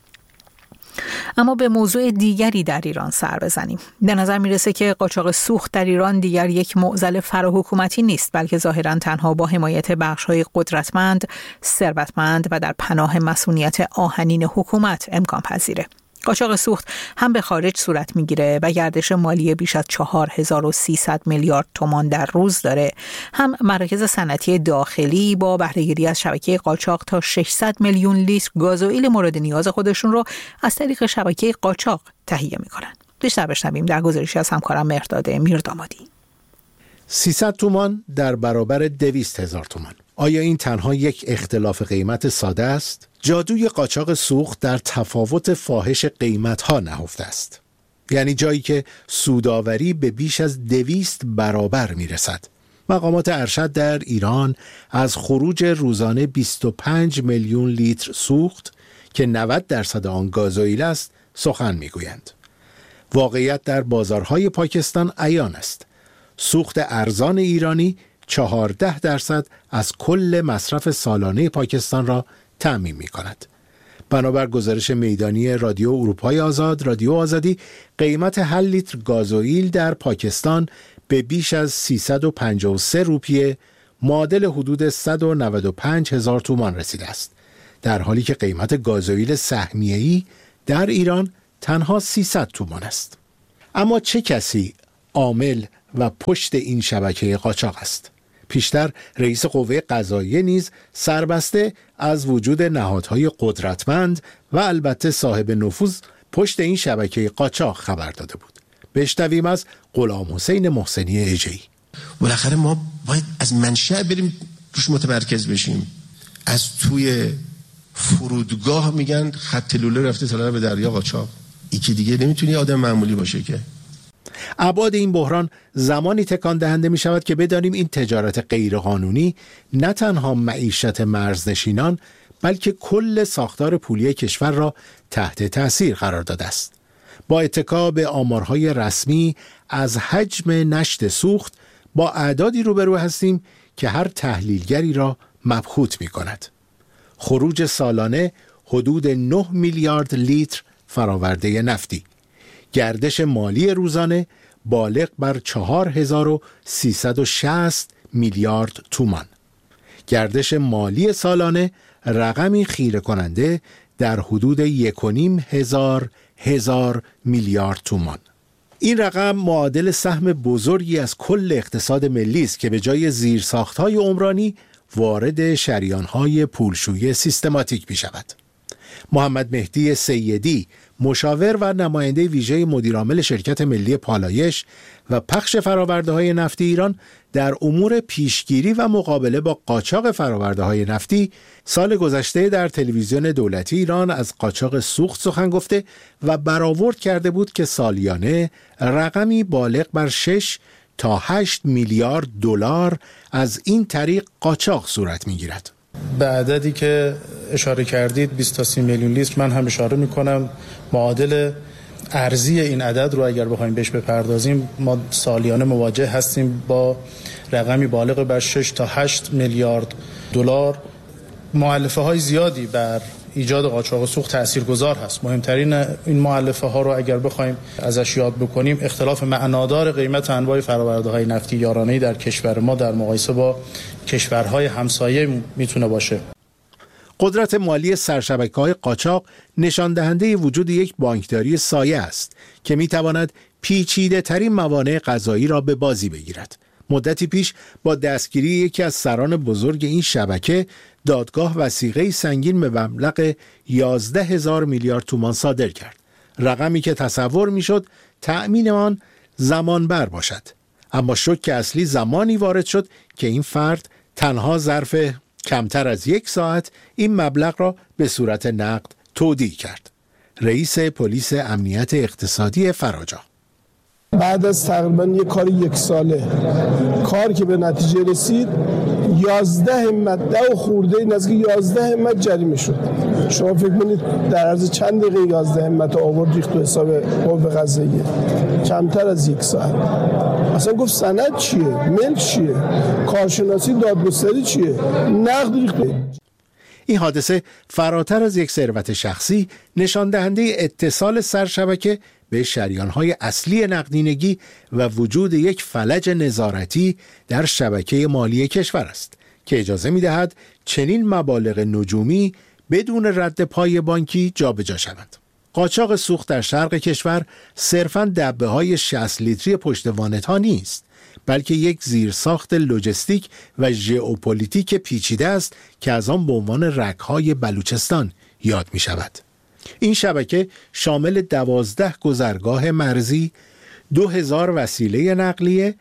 B: اما به موضوع دیگری در ایران سر بزنیم. به نظر میرسه که قاچاق سوخت در ایران دیگر یک معضل فراحکومتی نیست، بلکه ظاهراً تنها با حمایت بخش‌های قدرتمند، ثروتمند و در پناه مسئولیت آهنین حکومت امکان پذیره. قاچاق سوخت هم به خارج صورت میگیره و گردش مالی بیش از چهار هزار و سیصد میلیارد تومان در روز داره، هم مراکز صنعتی داخلی با بهره‌گیری از شبکه قاچاق تا ششصد میلیون لیتر گازوئیل مورد نیاز خودشون رو از طریق شبکه قاچاق تهیه میکنن. بیشتر بشنویم در گزارشی از همکارم مهرداد میردامادی.
N: سیصد تومان در برابر دویست هزار تومان. آیا این تنها یک اختلاف قیمت ساده است؟ جادوی قاچاق سوخت در تفاوت فاحش قیمت‌ها نهفته است. یعنی جایی که سوداوری به بیش از دویست برابر میرسد. مقامات ارشد در ایران از خروج روزانه بیست و پنج میلیون لیتر سوخت که نود درصد آن گازوئیل است سخن میگویند. واقعیت در بازارهای پاکستان عیان است. سوخت ارزان ایرانی چهارده درصد از کل مصرف سالانه پاکستان را تأمین می کند. بنابر گزارش میدانی رادیو اروپای آزاد، رادیو آزادی، قیمت هر لیتر گازوئیل در پاکستان به بیش از سیصد و پنجاه و سه روپیه معادل حدود صد و نود و پنج هزار تومان رسیده است، در حالی که قیمت گازوئیل سهمیه‌ای در ایران تنها سیصد تومان است. اما چه کسی عامل و پشت این شبکه قاچاق است؟ پیشتر رئیس قوه قضاییه نیز سربسته از وجود نهادهای قدرتمند و البته صاحب نفوذ پشت این شبکه قاچاق خبر داده بود. بشنویم از غلام حسین محسنی اژه‌ای.
M: بالاخره ما باید از منشأ بریم روش متمرکز بشیم. از توی فرودگاه میگن خط لوله رفته تا به دریا قاچاق. یکی دیگه نمیتونی آدم معمولی باشه که.
N: ابعاد این بحران زمانی تکان دهنده می شود که بدانیم این تجارت غیرقانونی نه تنها معیشت مرزنشینان بلکه کل ساختار پولی کشور را تحت تأثیر قرار داده است. با اتکا به آمارهای رسمی از حجم نشت سوخت با اعدادی روبرو هستیم که هر تحلیلگری را مبهوت می کند. خروج سالانه حدود نه میلیارد لیتر فراورده نفتی، گردش مالی روزانه بالغ بر چهار هزار و سیصد و شصت میلیارد تومان، گردش مالی سالانه رقمی خیره کننده در حدود یک و نیم هزار هزار میلیارد تومان. این رقم معادل سهم بزرگی از کل اقتصاد ملی است که به جای زیرساخت‌های عمرانی وارد شریان‌های پولشویی سیستماتیک می‌شود. محمد مهدی سیدی، مشاور و نماینده ویژه مدیرعامل شرکت ملی پالایش و پخش فرآورده‌های نفتی ایران در امور پیشگیری و مقابله با قاچاق فرآورده‌های نفتی سال گذشته در تلویزیون دولتی ایران از قاچاق سوخت سخن گفته و برآورد کرده بود که سالیانه رقمی بالغ بر شش تا هشت میلیارد دلار از این طریق قاچاق صورت می‌گیرد.
O: به عددی که اشاره کردید بیست تا سی میلیون لیتر من هم اشاره میکنم. معادل ارزی این عدد رو اگر بخوایم بهش بپردازیم ما سالیانه مواجه هستیم با رقمی بالغ بر شش تا هشت میلیارد دلار. مؤلفه های زیادی بر ایجاد قاچاق سوخت تاثیرگذار هست. مهمترین این مؤلفه ها رو اگر بخوایم ازش یاد بکنیم اختلاف معنادار قیمت انواع فرآورده های نفتی یارانه‌ای در کشور ما در مقایسه با کشورهای همسایه میتونه باشه.
N: قدرت مالی سرشبکه‌های قاچاق نشان دهنده وجود یک بانکداری سایه است که میتواند پیچیده ترین موانع قضایی را به بازی بگیرد. مدتی پیش با دستگیری یکی از سران بزرگ این شبکه دادگاه وثیقه سنگین به مبلغ یازده هزار میلیارد تومان صادر کرد، رقمی که تصور میشد تأمین آن زمان بر باشد. اما شوک اصلی زمانی وارد شد که این فرد تنها ظرف کمتر از یک ساعت این مبلغ را به صورت نقد تودیع کرد. رئیس پلیس امنیت اقتصادی فراجا:
P: بعد از تقریبا یک کار یک ساله کار که به نتیجه رسید یازده همت ده و خورده نزدیک یازده همت جریمه شد. شما فکر کنید در عرض چند دقیقه یازده همت آورد ریخت تو حساب قوه قضاییه، کمتر از یک ساعت. اصلا گفت سند چیه، ملک چیه، کارشناسی دادگستری چیه، نقد ریخت.
N: این حادثه فراتر از یک ثروت شخصی نشان دهنده اتصال سرشبکه به شریان‌های اصلی نقدینگی و وجود یک فلج نظارتی در شبکه مالی کشور است که اجازه می‌دهد چنین مبالغ نجومی بدون رد پای بانکی جابجا شوند. قاچاق سوخت در شرق کشور صرفاً دبه‌های شصت لیتری پشت وانت‌ها نیست، بلکه یک زیرساخت لوجستیک و ژئوپلیتیک پیچیده است که از آن به عنوان رگ‌های بلوچستان یاد می‌شود. این شبکه شامل دوازده گذرگاه مرزی، دو هزار وسیله نقلیه،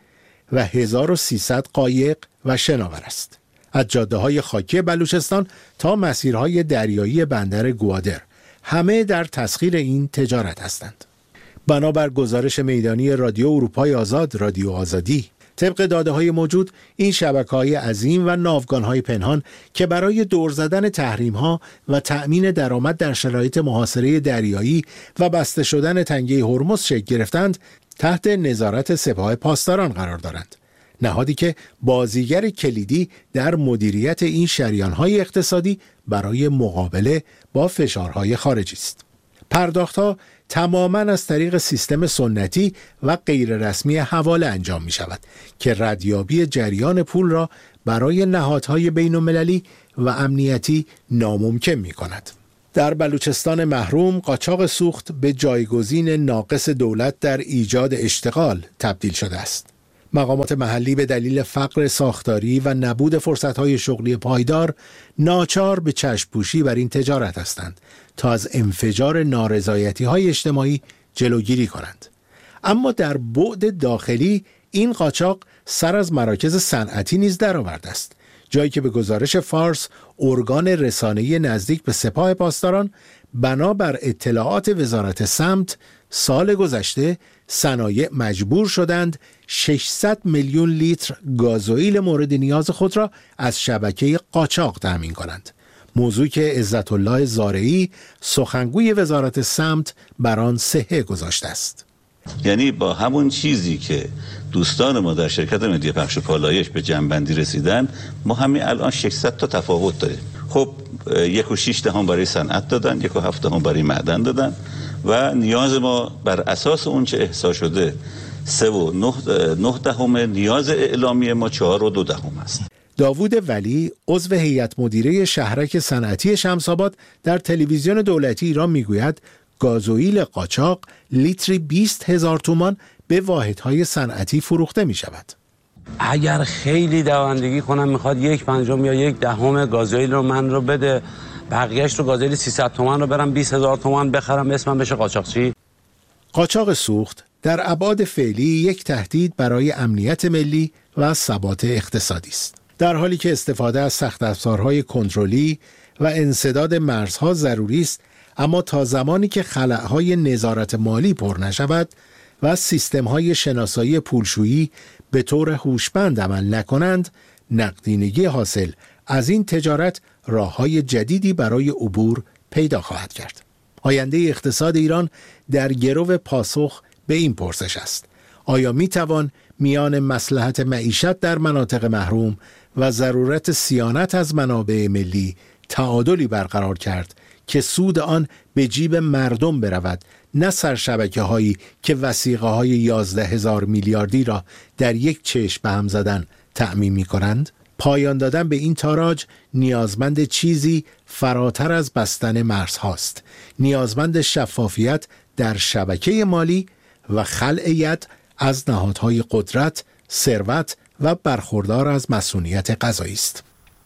N: و هزار و سیصد قایق و شناور است. از جاده‌های خاکی بلوچستان تا مسیرهای دریایی بندر گوادر، همه در تسخیر این تجارت هستند. بنابر گزارش میدانی رادیو اروپای آزاد، رادیو آزادی، طبق داده‌های موجود، این شبکه‌های عظیم و ناوگان‌های پنهان که برای دور زدن تحریم‌ها و تأمین درآمد در شرایط محاصره دریایی و بسته شدن تنگه هرمز شکل گرفتند، تحت نظارت سپاه پاسداران قرار دارند. نهادی که بازیگر کلیدی در مدیریت این شریان‌های اقتصادی برای مقابله با فشارهای خارجی است. پرداخت‌ها تماماً از طریق سیستم سنتی و غیر رسمی حواله انجام می شود که ردیابی جریان پول را برای نهادهای بین المللی و امنیتی ناممکن می کند. در بلوچستان محروم، قاچاق سوخت به جایگزین ناقص دولت در ایجاد اشتغال تبدیل شده است. مقامات محلی به دلیل فقر ساختاری و نبود فرصت‌های شغلی پایدار ناچار به چشم‌پوشی بر این تجارت هستند تا از انفجار نارضایتی‌های اجتماعی جلوگیری کنند. اما در بعد داخلی این قاچاق سر از مراکز صنعتی نیز درآورده است، جایی که به گزارش فارس، ارگان رسانه‌ای نزدیک به سپاه پاسداران، بنابر اطلاعات وزارت سمت، سال گذشته صنایع مجبور شدند ششصد میلیون لیتر گازوئیل مورد نیاز خود را از شبکه قاچاق تامین کنند. موضوعی که عزت الله زارعی، سخنگوی وزارت سمت، بر آن صحه گذاشته است.
Q: یعنی با همون چیزی که دوستان ما در شرکت ملی پخش و پالایش به جنبندی رسیدن، ما همین الان ششصد تا تفاوت داریم. خب یک و شیش دهم برای صنعت دادن، یک و هفت دهم برای معدن دادن و نیاز ما بر اساس اون چه احصا شده سه و نه, نه دهم نیاز اعلامی ما چهار و دو دهم است.
N: داوود ولی، عضو هیئت مدیره شهرک صنعتی شمس‌آباد، در تلویزیون دولتی ایران میگوید گازوئیل قاچاق لیتری بیست هزار تومان به واحدهای صنعتی فروخته می شود.
R: اگر خیلی دوندگی کنم میخواد یک پنجم یا یک دهم گازوئیل رو من رو بده، بقیهش رو گازوئیل سیصد تومان رو برم بیست هزار تومان بخرم، اسمم بشه قاچاقچی.
N: قاچاق سوخت در ابعاد فعلی یک تهدید برای امنیت ملی و ثبات اقتصادی است. در حالی که استفاده از سخت افزارهای کنترلی و انسداد مرزها ضروری است، اما تا زمانی که خلأهای نظارت مالی پر نشود و سیستم‌های شناسایی پولشویی به طور هوشمند عمل نکنند، نقدینگی حاصل از این تجارت راه‌های جدیدی برای عبور پیدا خواهد کرد. آینده اقتصاد ایران در گرو پاسخ به این پرسش است: آیا می‌توان میان مصلحت معیشت در مناطق محروم و ضرورت صیانت از منابع ملی تعادلی برقرار کرد که سود آن به جیب مردم برود، نه سرشبکه هایی که وثیقه های یازده هزار میلیاردی را در یک چشم به هم زدن تأمین می کنند؟ پایان دادن به این تاراج نیازمند چیزی فراتر از بستن مرزهاست. نیازمند شفافیت در شبکه مالی و خلع ید از نهادهای قدرت، ثروت و برخوردار از مسئولیت قضایی است.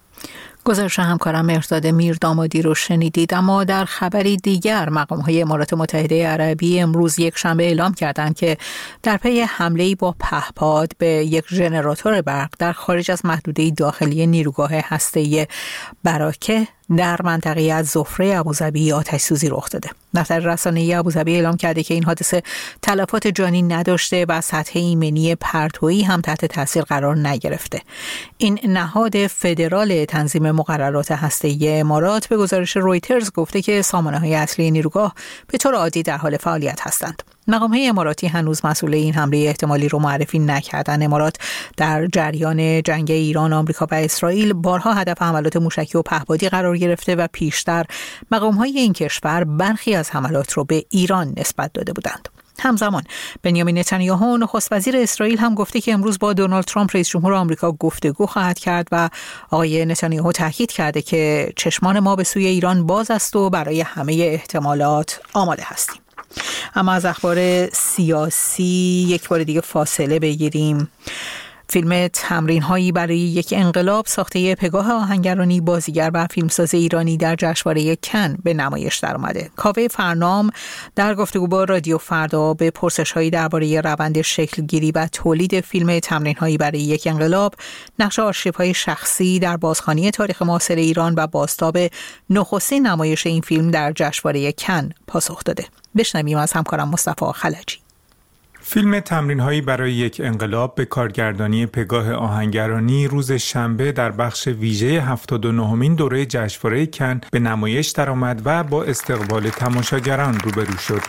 B: گزارش همکارم مهرداد میردامادی رو شنیدید. اما در خبری دیگر، مقام‌های امارات متحده عربی امروز یک شنبه اعلام کردند که در پی حمله‌ای با پهپاد به یک ژنراتور برق در خارج از محدوده داخلی نیروگاه هسته‌ای براکه در منطقه از زفره ابوظبی آتش سوزی رخ داده. دفتر رسانه‌ای ابوظبی اعلام کرده که این حادثه تلفات جانی نداشته و سطح ایمنی پرتویی هم تحت تاثیر قرار نگرفته. این نهاد فدرال تنظیم مقررات هسته‌ای امارات به گزارش رویترز گفته که سامانه‌های اصلی نیروگاه به طور عادی در حال فعالیت هستند. مقام‌های اماراتی هنوز مسئول این حمله احتمالی رو معرفی نکردند. امارات در جریان جنگ ایران، آمریکا و اسرائیل بارها هدف حملات موشکی و پهپادی قرار گرفته و پیشتر مقام‌های این کشور برخی از حملات رو به ایران نسبت داده بودند. همزمان بنیامین نتانیاهو نخست وزیر اسرائیل هم گفته که امروز با دونالد ترامپ رئیس جمهور آمریکا گفتگو خواهد کرد و آقای نتانیاهو تاکید کرده که چشمان ما به سوی ایران باز است و برای همه احتمالات آماده هستیم. اما از اخبار سیاسی یک بار دیگه فاصله بگیریم. فیلم تمرین‌هایی برای یک انقلاب ساخته پگاه آهنگرانی، بازیگر و فیلمساز ایرانی در جشنواره کن به نمایش درآمده. کاوه فرنام در گفتگو با رادیو فردا به پرسش‌هایی درباره روند شکلگیری و تولید فیلم تمرین‌هایی برای یک انقلاب، نقش آرشیوهای شخصی در بازخوانی تاریخ معاصر ایران و بازتاب نخستین نمایش این فیلم در جشنواره کن پاسخ داده. بشنویم از همکارم مصطفی خلجی.
S: فیلم تمرین‌هایی برای یک انقلاب به کارگردانی پگاه آهنگرانی روز شنبه در بخش ویژه هفتاد و نهمین دوره جشنواره کن به نمایش درآمد و با استقبال تماشاگران روبرو شد.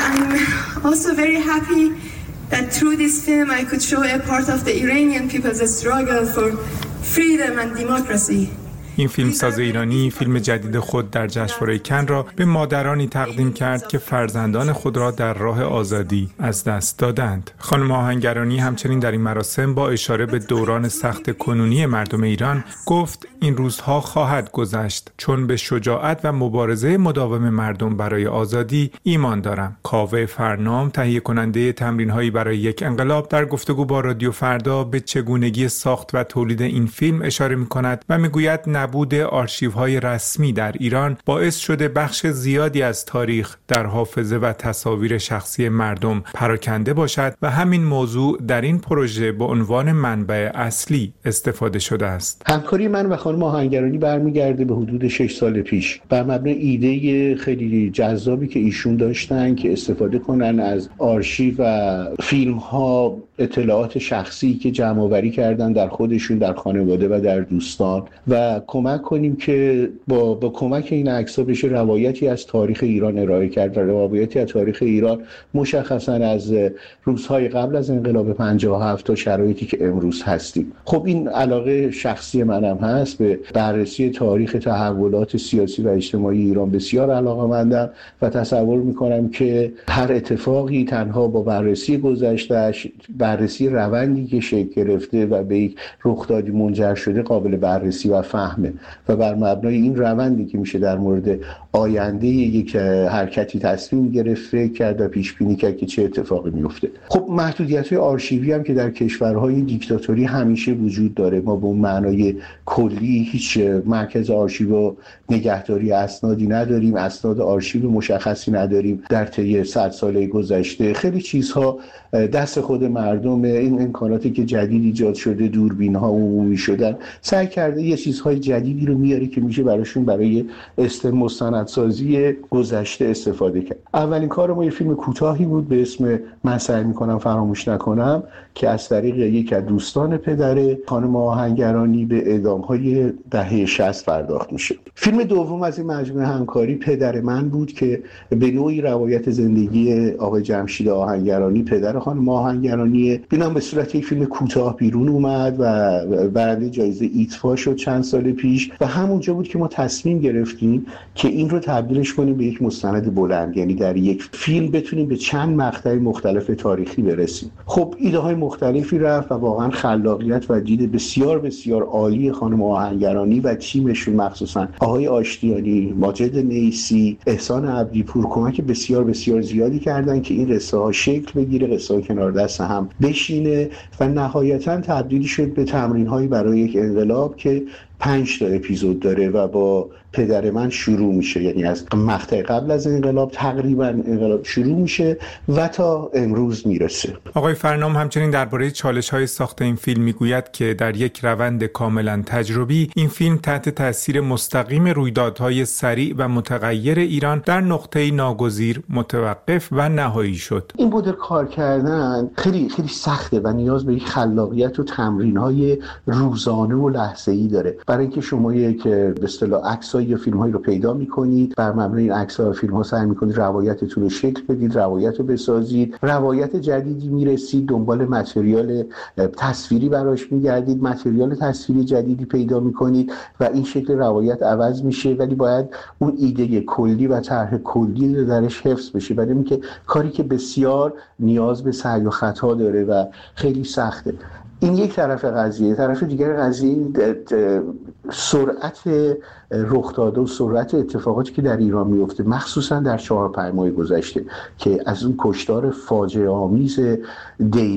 T: I'm also very happy that through this film I could show a part of the Iranian people's struggle for freedom and democracy.
S: این فیلمساز ایرانی فیلم جدید خود در جشنواره کن را به مادرانی تقدیم کرد که فرزندان خود را در راه آزادی از دست دادند. خانم آهنگرانی همچنین در این مراسم با اشاره به دوران سخت کنونی مردم ایران گفت این روزها خواهد گذشت چون به شجاعت و مبارزه مداوم مردم برای آزادی ایمان دارم. کاوه فرنام تهیه کننده تمرین‌هایی برای یک انقلاب در گفتگو با رادیو فردا به چگونگی ساخت و تولید این فیلم اشاره می‌کند و می‌گوید نبود آرشیوهای رسمی در ایران باعث شده بخش زیادی از تاریخ در حافظه و تصاویر شخصی مردم پراکنده باشد و همین موضوع در این پروژه به عنوان منبع اصلی استفاده شده است.
F: همکاری من و خانم آهنگرانی برمیگرده به حدود شش سال پیش بر مبنای ایده خیلی جذابی که ایشون داشتن که استفاده کنن از آرشیو و فیلم ها اطلاعات شخصی که جمع آوری کردن در خودشون، در خانواده و در دوستان و کمک کنیم که با با کمک این عکس‌ها بشه روایتی از تاریخ ایران ارائه کرد و روایتی از تاریخ ایران مشخصاً از روزهای قبل از انقلاب پنجاه و هفت تا شرایطی که امروز هستیم. خب این علاقه شخصی منم هست به بررسی تاریخ تحولات سیاسی و اجتماعی ایران، بسیار علاقه‌مندم و تصور می‌کنم که هر اتفاقی تنها با بررسی گذشته‌اش، بررسی روندی که شکل گرفته و به یک رخدادی منجر شده قابل بررسی و فهمه و بر مبنای این روندی که میشه در مورد آینده یک حرکتی تصمیم گرفت، فکر کرد و پیش بینی کرد که چه اتفاقی میفته. خب محدودیت‌های آرشیوی هم که در کشورهای دیکتاتوری همیشه وجود داره. ما به اون معنای کلی هیچ مرکز آرشیو و نگهداری اسنادی نداریم، اسناد آرشیو مشخصی نداریم. در طی صد ساله گذشته خیلی چیزها دست خود مردم، این امکاناتی که جدید ایجاد شده، دوربین‌ها عمومی شدن، سعی کرده یه چیزهای جدیدی رو میاره که میشه براشون برای مستندسازی گذشته استفاده کرد. اولین کار ما یه فیلم کوتاهی بود به اسم من سعی میکنم فراموش نکنم که از طریق یک از دوستان پدر خانم آهنگرانی به اعدام‌های دهه شصت پرداخت میشه. فیلم دوم از این مجموعه همکاری پدر من بود که به نوعی روایت زندگی آقای جمشید آهنگرانی، پدر خانم آهنگرانی، اینم به صورت یک فیلم کوتاه بیرون اومد و برنده جایزه ایتفا شد چند سال پیش و همونجا بود که ما تصمیم گرفتیم که این رو تبدیلش کنیم به یک مستند بلند، یعنی در یک فیلم بتونیم به چند مقطع مختلف تاریخی برسیم. خب ایده های مختلفی رفت و واقعا خلاقیت و دید بسیار بسیار عالی خانم آهنگرانی و تیمشون، مخصوصا آقای آشتیانی، ماجد نیسی، احسان عبدیپور کمک بسیار بسیار زیادی کردن که این قصه ها شکل بگیره، قصه ها کنار دست هم بشینه و نهایتا تبدیل شد به تمرین هایی برای یک انقلاب که پنج تا اپیزود داره و با پدر من شروع میشه، یعنی از مقطع قبل از انقلاب تقریبا انقلاب شروع میشه و تا امروز میرسه.
S: آقای فرنام همچنین درباره چالش‌های ساخت این فیلم میگوید که در یک روند کاملا تجربی این فیلم تحت تاثیر مستقیم رویدادهای سریع و متغیر ایران در نقطه‌ای ناگزیر متوقف و نهایی شد.
F: این مدل کار کردن خیلی خیلی سخته و نیاز به یک خلاقیت و تمرین‌های روزانه و لحظه‌ای داره. برای اینکه شما یک به اصطلاح عکس‌ها یا فیلم‌هایی رو پیدا می‌کنید، بر مبنای این عکس‌ها و فیلم‌ها سعی می‌کنید روایتتون رو شکل بدید، روایت رو بسازید، روایت جدیدی می‌رسید، دنبال متریال تصویری براش می‌گردید، متریال تصویری جدیدی پیدا می‌کنید و این شکل روایت عوض میشه، ولی باید اون ایده کلی و طرح کلی درش حفظ بشه. برای اینکه کاری که بسیار نیاز به سعی و خطا داره و خیلی سخته. این یک طرف قضیه. طرف دیگر قضیه سرعت رخداده و سرعت اتفاقاتی که در ایران میفته، مخصوصا در چهار پنج ماه گذشته که از اون کشتار فاجعه آمیز دیما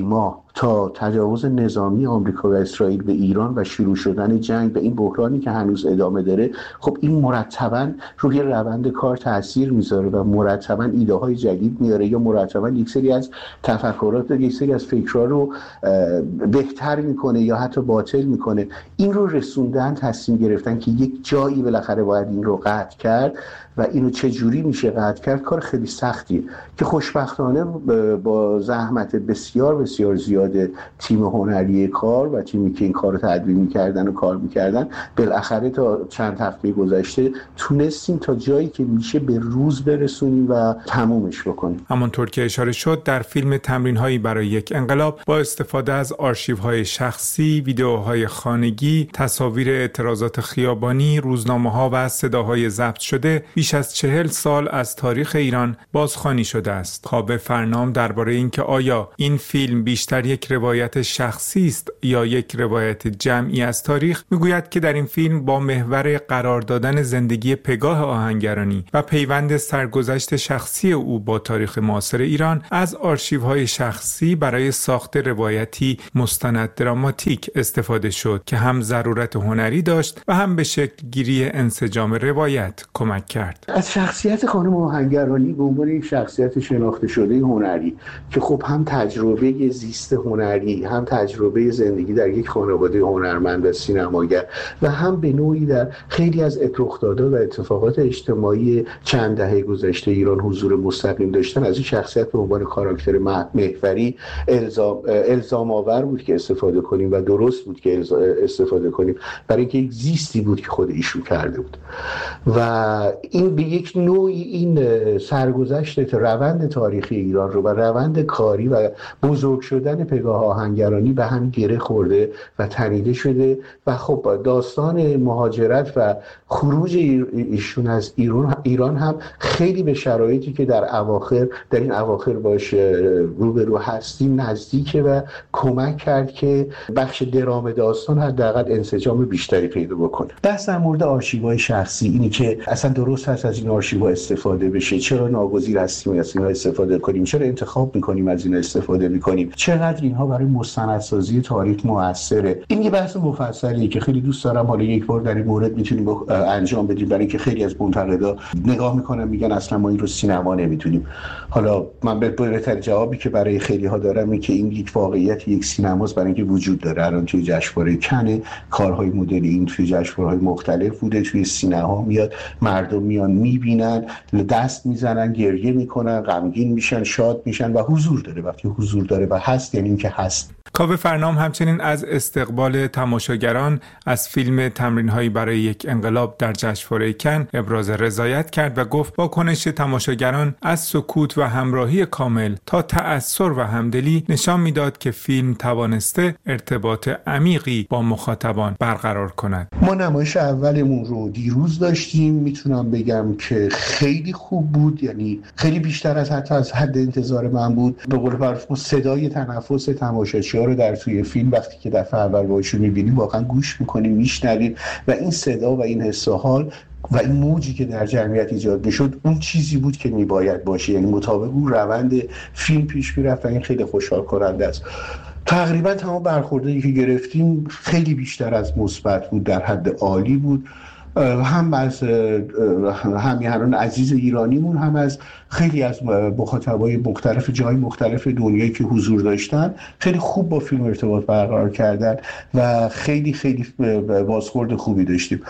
F: تا تجاوز نظامی آمریکا و اسرائیل به ایران و شروع شدن جنگ به این بحرانی که هنوز ادامه داره، خب این مرتباً روی روند کار تاثیر میذاره و مرتباً ایده های جدید میاره یا مرتباً یک سری از تفکرات و یک سری از فکرها رو بهتر میکنه یا حتی باطل میکنه. این رو رسوندن، تصمیم گرفتن که یک جایی بالاخره باید این رو قطع کرد و اینو چه جوری میشه قطع کرد، کار خیلی سختیه که خوشبختانه با زحمت بسیار بسیار زیاد تیم هنری کار و تیمی که این کار رو تدوین میکردن و کار میکردن، بالاخره تا چند هفته گذشته تونستیم تا جایی که میشه به روز برسونیم و تمومش بکنیم.
S: همونطور که اشاره شد در فیلم تمرین‌هایی برای یک انقلاب با استفاده از آرشیوهای شخصی، ویدئوهای خانگی، تصاویر اعتراضات خیابانی، روزنامه‌ها و صداهای ضبط شده بیش از چهل سال از تاریخ ایران بازخوانی شده است. کاوه فرنام درباره اینکه آیا این فیلم بیشتر یک روایت شخصی است یا یک روایت جمعی از تاریخ، میگوید که در این فیلم با محور قرار دادن زندگی پگاه آهنگرانی و پیوند سرگذشت شخصی او با تاریخ معاصر ایران از آرشیوهای شخصی برای ساخت روایتی مستند دراماتیک استفاده شد که هم ضرورت هنری داشت و هم به شکل گیری انسجام روایت کمک کرد.
F: از شخصیت خانم آهنگرانی به عنوان یک شخصیت شناخته شده هنری که خب هم تجربه زیست هنری، هم تجربه زندگی در یک خانواده هنرمند و سینماگر و هم به نوعی در خیلی از رخدادها و اتفاقات اجتماعی چند دهه گذشته ایران حضور مستقیم داشتن، از این شخصیت به عنوان کاراکتر محوری الزام الزام آور بود که استفاده کنیم و درست بود که استفاده کنیم، برای اینکه یک زیستی بود که خود ایشون کرده بود و این به یک نوعی این سرگذشت روند تاریخی ایران رو و روند کاری و بزرگ شدن پگاه آهنگرانی به هم گره خورده و تنیده شده و خب داستان مهاجرت و خروج ایشون از ایران ایران هم خیلی به شرایطی که در اواخر در این اواخر باش روبرو هستیم نزدیکه و کمک کرد که بخش درام داستان حداقل انسجام بیشتری پیدا بکنه. بحث در مورد آرشیوهای شخصی اینی که اصلا درست هست از این آرشیوها استفاده بشه، چرا ناگزیر هستیم از اینها استفاده کنیم، چرا انتخاب میکنیم از این استفاده میکنیم، چقدر اینها برای مستندسازی تاریخ موثره. این یه بحث مفصلیه که خیلی دوست دارم حالا یک بار در این مورد میتونیم انجام بدیم، برای اینکه خیلی از منتقدا نگاه میکنن میگن اصلا ما این رو سینما نمیتونیم. حالا من به بهتر جوابی که برای خیلی ها دارم اینه که این یک واقعیت یک سینماست، برای اینکه وجود داره. الان توی جشنواره کن کارهای مدل این توی جشنواره‌های مختلف بوده، توی سینما میاد، مردم میان میبینن، دست میزنن، گریه میکنن، غمگین میشن، شاد میشن و حضور داره. وقتی حضور داره و هست یعنی اینکه هست.
S: کاوه فرنام همچنین از استقبال تماشاگران از فیلم تمرین‌هایی برای یک انقلاب در جشنواره کن ابراز رضایت کرد و گفت واکنش تماشاگران از سکوت و همراهی کامل تا تأثر و همدلی نشان میداد که فیلم توانسته ارتباط عمیقی با مخاطبان برقرار کند.
F: ما نمایش اولمون رو دیروز داشتیم، میتونم بگم که خیلی خوب بود، یعنی خیلی بیشتر از حتی از حد انتظار من بود. به قول معروف صدای تنفس تماشاچی‌ها رو در توی فیلم وقتی که دفعه اول باهاش می‌بینیم واقعا گوش می‌کنیم، میشنویم و این صدا و این حس و حال و این موجی که در جمعیت ایجاد میشد اون چیزی بود که میباید باشه، یعنی مطابق اون روند فیلم پیش میرفت و این خیلی خوشحال کننده است. تقریبا تمام برخوردایی که گرفتیم خیلی بیشتر از مثبت بود، در حد عالی بود. هم از همیهنان عزیز ایرانیمون، هم از خیلی از مخاطبای مختلف جای مختلف دنیایی که حضور داشتن خیلی خوب با فیلم ارتباط برقرار کردن و خیلی خیلی بازخورد خوبی داشتیم.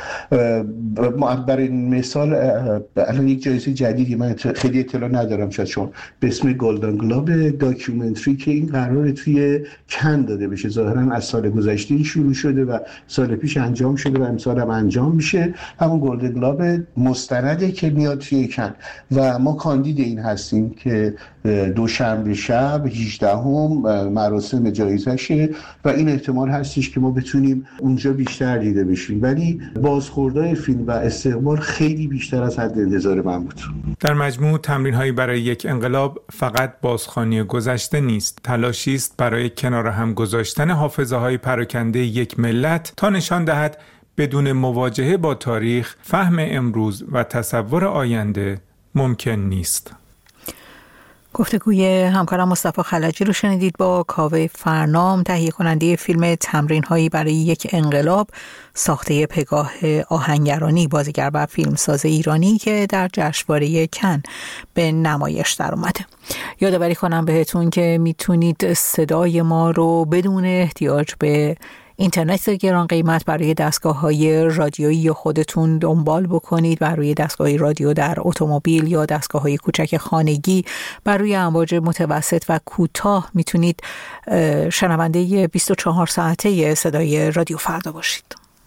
F: برای مثال الان یک جایزه جدیدی من خیلی اطلاع ندارم شاید چون به اسم گلدن گلوب داکیومنتری که این قراره توی کن داده بشه، ظاهرا از سال گذشته این شروع شده و سال پیش انجام شده و امسال هم انجام میشه. همون گلدن گلوب مستنده که میاد توی کن و ما کاندید این هستیم که دوشنبه شب هجدهم مراسم جایزشه و این احتمال هستش که ما بتونیم اونجا بیشتر دیده بشیم، ولی بازخوردهای فیلم و استقبال خیلی بیشتر از حد انتظار من بود.
S: در مجموع تمرین‌هایی برای یک انقلاب فقط بازخوانی گذشته نیست، تلاشی است برای کنار هم گذاشتن حافظه‌های پراکنده یک ملت تا نشان دهد بدون مواجهه با تاریخ، فهم امروز و تصور آینده ممکن نیست.
B: گفتگوی همکارم مصطفی خلجی رو شنیدید با کاوه فرنام، تهیه کننده فیلم تمرین هایی برای یک انقلاب، ساخته پگاه آهنگرانی، بازیگر و فیلمساز ایرانی که در جشنواره کن به نمایش در اومده. یادآوری کنم بهتون که میتونید صدای ما رو بدون احتیاج به اینترنت گران قیمت برای دستگاه‌های رادیویی خودتون دنبال بکنید، برای دستگاه رادیو در اتومبیل یا دستگاه‌های کوچک خانگی، برای امواج متوسط و کوتاه میتونید شنونده بیست و چهار ساعته صدای رادیو فردا باشید.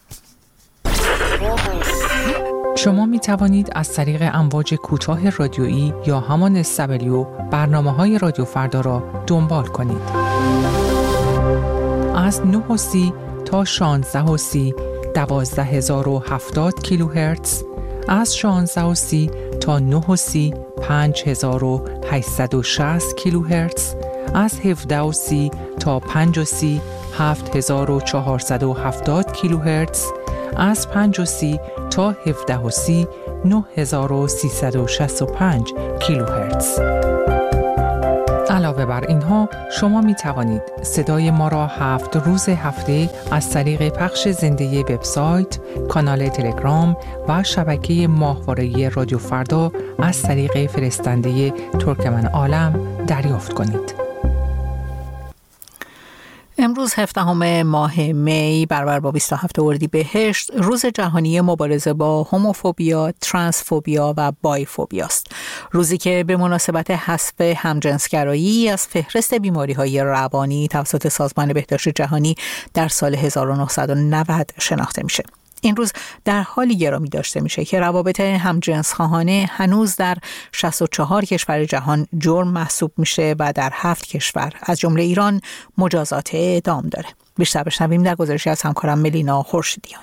U: شما می توانید از طریق امواج کوتاه رادیویی یا همان اس دبلیو برنامه‌های رادیو فردا را دنبال کنید. از نه و سی تا شانزده و سی دوازده هزار و هفتاد کیلوهرتز، از شانزده و سی تا نه و سی پنج هزار و هشتصد و شصت کیلوهرتز، از هفده و سی تا پنج و سی هفت هزار و چهارصد و هفتاد کیلوهرتز، از پنج و سی تا هفده و سی نه هزار و سیصد و شصت و پنج کیلوهرتز. علاوه بر اینها شما می توانید صدای ما را هفت روز هفته از طریق پخش زنده وبسایت، کانال تلگرام و شبکه ماهواره‌ای رادیو فردا از طریق فرستنده ترکمن عالم دریافت کنید.
B: امروز هفدهم ماه می برابر با بیست و هفتم اردیبهشت روز جهانی مبارزه با هوموفوبیا، ترنسفوبیا و بایفوبیا است. روزی که به مناسبت حذف همجنسگرایی از فهرست بیماری‌های روانی توسط سازمان بهداشت جهانی در سال هزار و نهصد و نود شناخته میشه. این روز در حالی گرامی داشته میشه که روابط همجنسخواهانه هنوز در شصت و چهار کشور جهان جرم محسوب میشه و در هفت کشور از جمله ایران مجازات اعدام داره. بیشتر بشنویم در گزارشی از همکارم ملینا خورشیدیان.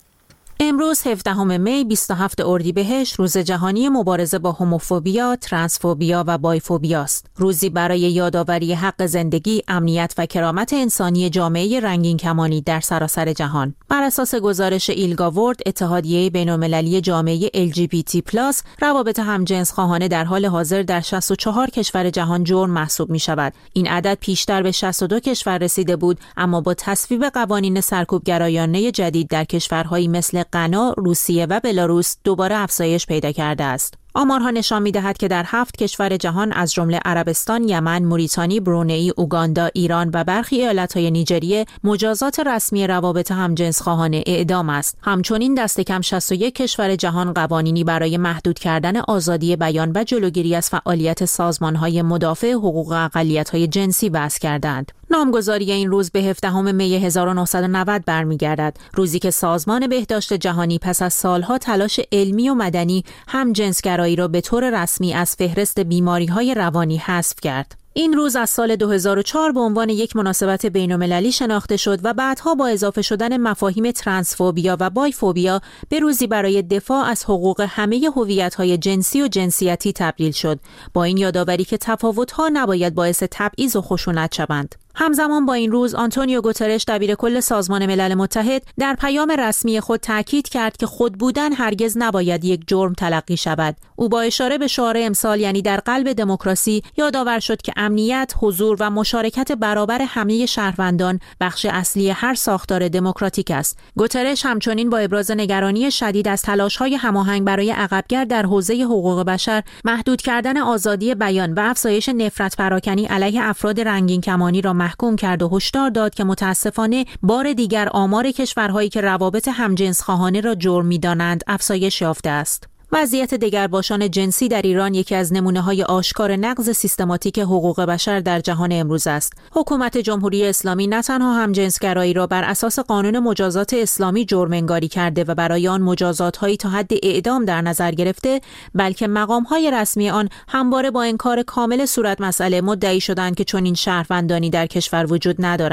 V: امروز هفدهم می بیست و هفتم اردیبهشت روز جهانی مبارزه با هوموفوبیا، ترنسفوبیا و بایفوبیا است. روزی برای یادآوری حق زندگی، امنیت و کرامت انسانی جامعه رنگین کمانی در سراسر جهان. بر اساس گزارش ایلگاورد، اتحادیه بین‌المللی جامعه ال جی بی تی پلاس، روابط همجنسخواهانه در حال حاضر در شصت و چهار کشور جهان جرم محسوب می شود. این عدد پیشتر به شصت و دو کشور رسیده بود، اما با تصویب قوانین سرکوبگرایانه جدید در کشورهایی مثل غنا، روسیه و بلاروس دوباره افزایش پیدا کرده است. آمارها نشان می‌دهد که در هفت کشور جهان از جمله عربستان، یمن، موریتانی، برونئی، اوگاندا، ایران و برخی ایالت‌های نیجریه مجازات رسمی روابط همجنسخواهانه اعدام است. همچنین دست کم شصت و یک کشور جهان قوانینی برای محدود کردن آزادی بیان و جلوگیری از فعالیت سازمان‌های مدافع حقوق اقلیت‌های جنسی وضع کردند. نامگذاری این روز به هفدهم می هزار و نهصد و نود برمیگردد، روزی که سازمان بهداشت جهانی پس از سالها تلاش علمی و مدنی همجنسگرایی را به طور رسمی از فهرست بیماری‌های روانی حذف کرد. این روز از سال دو هزار و چهار به عنوان یک مناسبت بین‌المللی شناخته شد و بعدها با اضافه شدن مفاهیم ترنسفوبیا و بایفوبیا به روزی برای دفاع از حقوق همه هویت‌های جنسی و جنسیتی تبدیل شد، با این یادآوری که تفاوت‌ها نباید باعث تبعیض و خشونت شوند. همزمان با این روز آنتونیو گوترش دبیر کل سازمان ملل متحد در پیام رسمی خود تاکید کرد که خود بودن هرگز نباید یک جرم تلقی شود. او با اشاره به شعار امسال یعنی در قلب دموکراسی یادآور شد که امنیت، حضور و مشارکت برابر همه شهروندان بخش اصلی هر ساختار دموکراتیک است. گوترش همچنین با ابراز نگرانی شدید از تلاش‌های هماهنگ برای عقبگرد در حوزه حقوق بشر، محدود کردن آزادی بیان و افزایش نفرت پراکنی علیه افراد رنگین کمانی را محکوم کرد و هشدار داد که متاسفانه بار دیگر آمار کشورهایی که روابط همجنسخواهانه را جرم می‌دانند افزایش یافته است. وضعیت دگرباشان جنسی در ایران یکی از نمونه‌های آشکار نقض سیستماتیک حقوق بشر در جهان امروز است. حکومت جمهوری اسلامی نه تنها همجنسگرایی را بر اساس قانون مجازات اسلامی جرم انگاری کرده و برای آن مجازات‌هایی تا حد اعدام در نظر گرفته، بلکه مقام‌های رسمی آن همواره با انکار کامل صورت مسئله مدعی شدند که چنین شهروندانی در کشور وجود ندارند.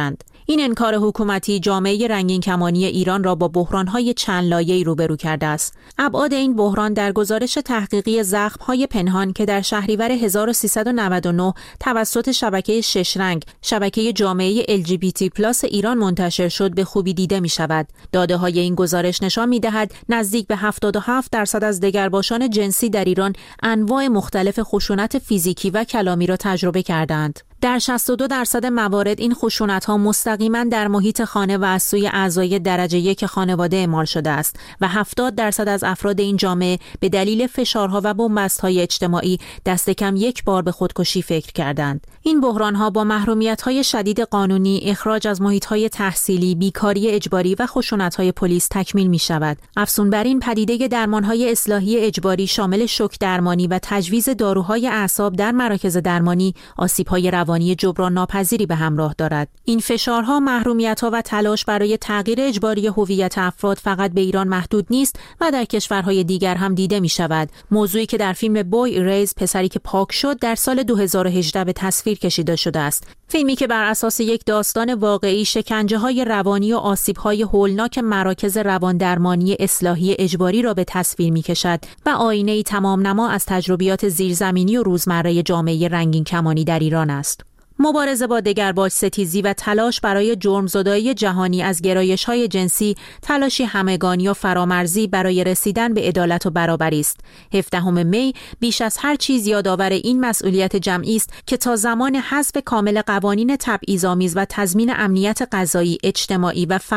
V: این انکار حکومتی جامعه رنگین کمانی ایران را با بحران‌های چند لایه‌ای روبرو کرده است. ابعاد این بحران در گزارش تحقیقی زخم‌های پنهان که در شهریور هزار و سیصد و نود و نه توسط شبکه شش رنگ، شبکه جامعه ال جی بی تی پلاس ایران منتشر شد به خوبی دیده می‌شود. داده‌های این گزارش نشان می‌دهد نزدیک به هفتاد و هفت درصد از دگرباشان جنسی در ایران انواع مختلف خشونت فیزیکی و کلامی را تجربه کردند. در شصت و دو درصد موارد این خشونت‌ها مستقیما در محیط خانه و از سوی اعضای درجه یک خانواده اعمال شده است و هفتاد درصد از افراد این جامعه به دلیل فشارها و بنبست‌های اجتماعی دست کم یک بار به خودکشی فکر کردند. این بحران‌ها با محرومیت‌های شدید قانونی، اخراج از محیط‌های تحصیلی، بیکاری اجباری و خشونت‌های پلیس تکمیل می‌شود. افزون بر این پدیده درمان‌های اصلاحی اجباری شامل شوک درمانی و تجویز داروهای اعصاب در مراکز درمانی آسیب‌های روانی جبران ناپذیری به همراه دارد. این فشارها، محرومیت‌ها و تلاش برای تغییر اجباری هویت افراد فقط به ایران محدود نیست و در کشورهای دیگر هم دیده می‌شود. موضوعی که در فیلم بوی ایریز، پسری که پاک شد، در سال دو هزار و هجده به تصویر کشیده شده است. فیلمی که بر اساس یک داستان واقعی شکنجه‌های روانی و آسیب‌های هولناک مراکز رواندرمانی اصلاحی اجباری را به تصویر می‌کشد و آینه‌ای تمام نما از تجربیات زیرزمینی و روزمره جامعه رنگین کمانی در ایران است. مبارزه با دگرباش ستیزی و تلاش برای جرمزدایی جهانی از گرایش‌های جنسی تلاشی همگانی و فرامرزی برای رسیدن به عدالت و برابری است. هفدهم می بیش از هر چیز یادآور این مسئولیت جمعی است که تا زمان حذف کامل قوانین تبعیض‌آمیز و تضمین امنیت غذایی، اجتماعی و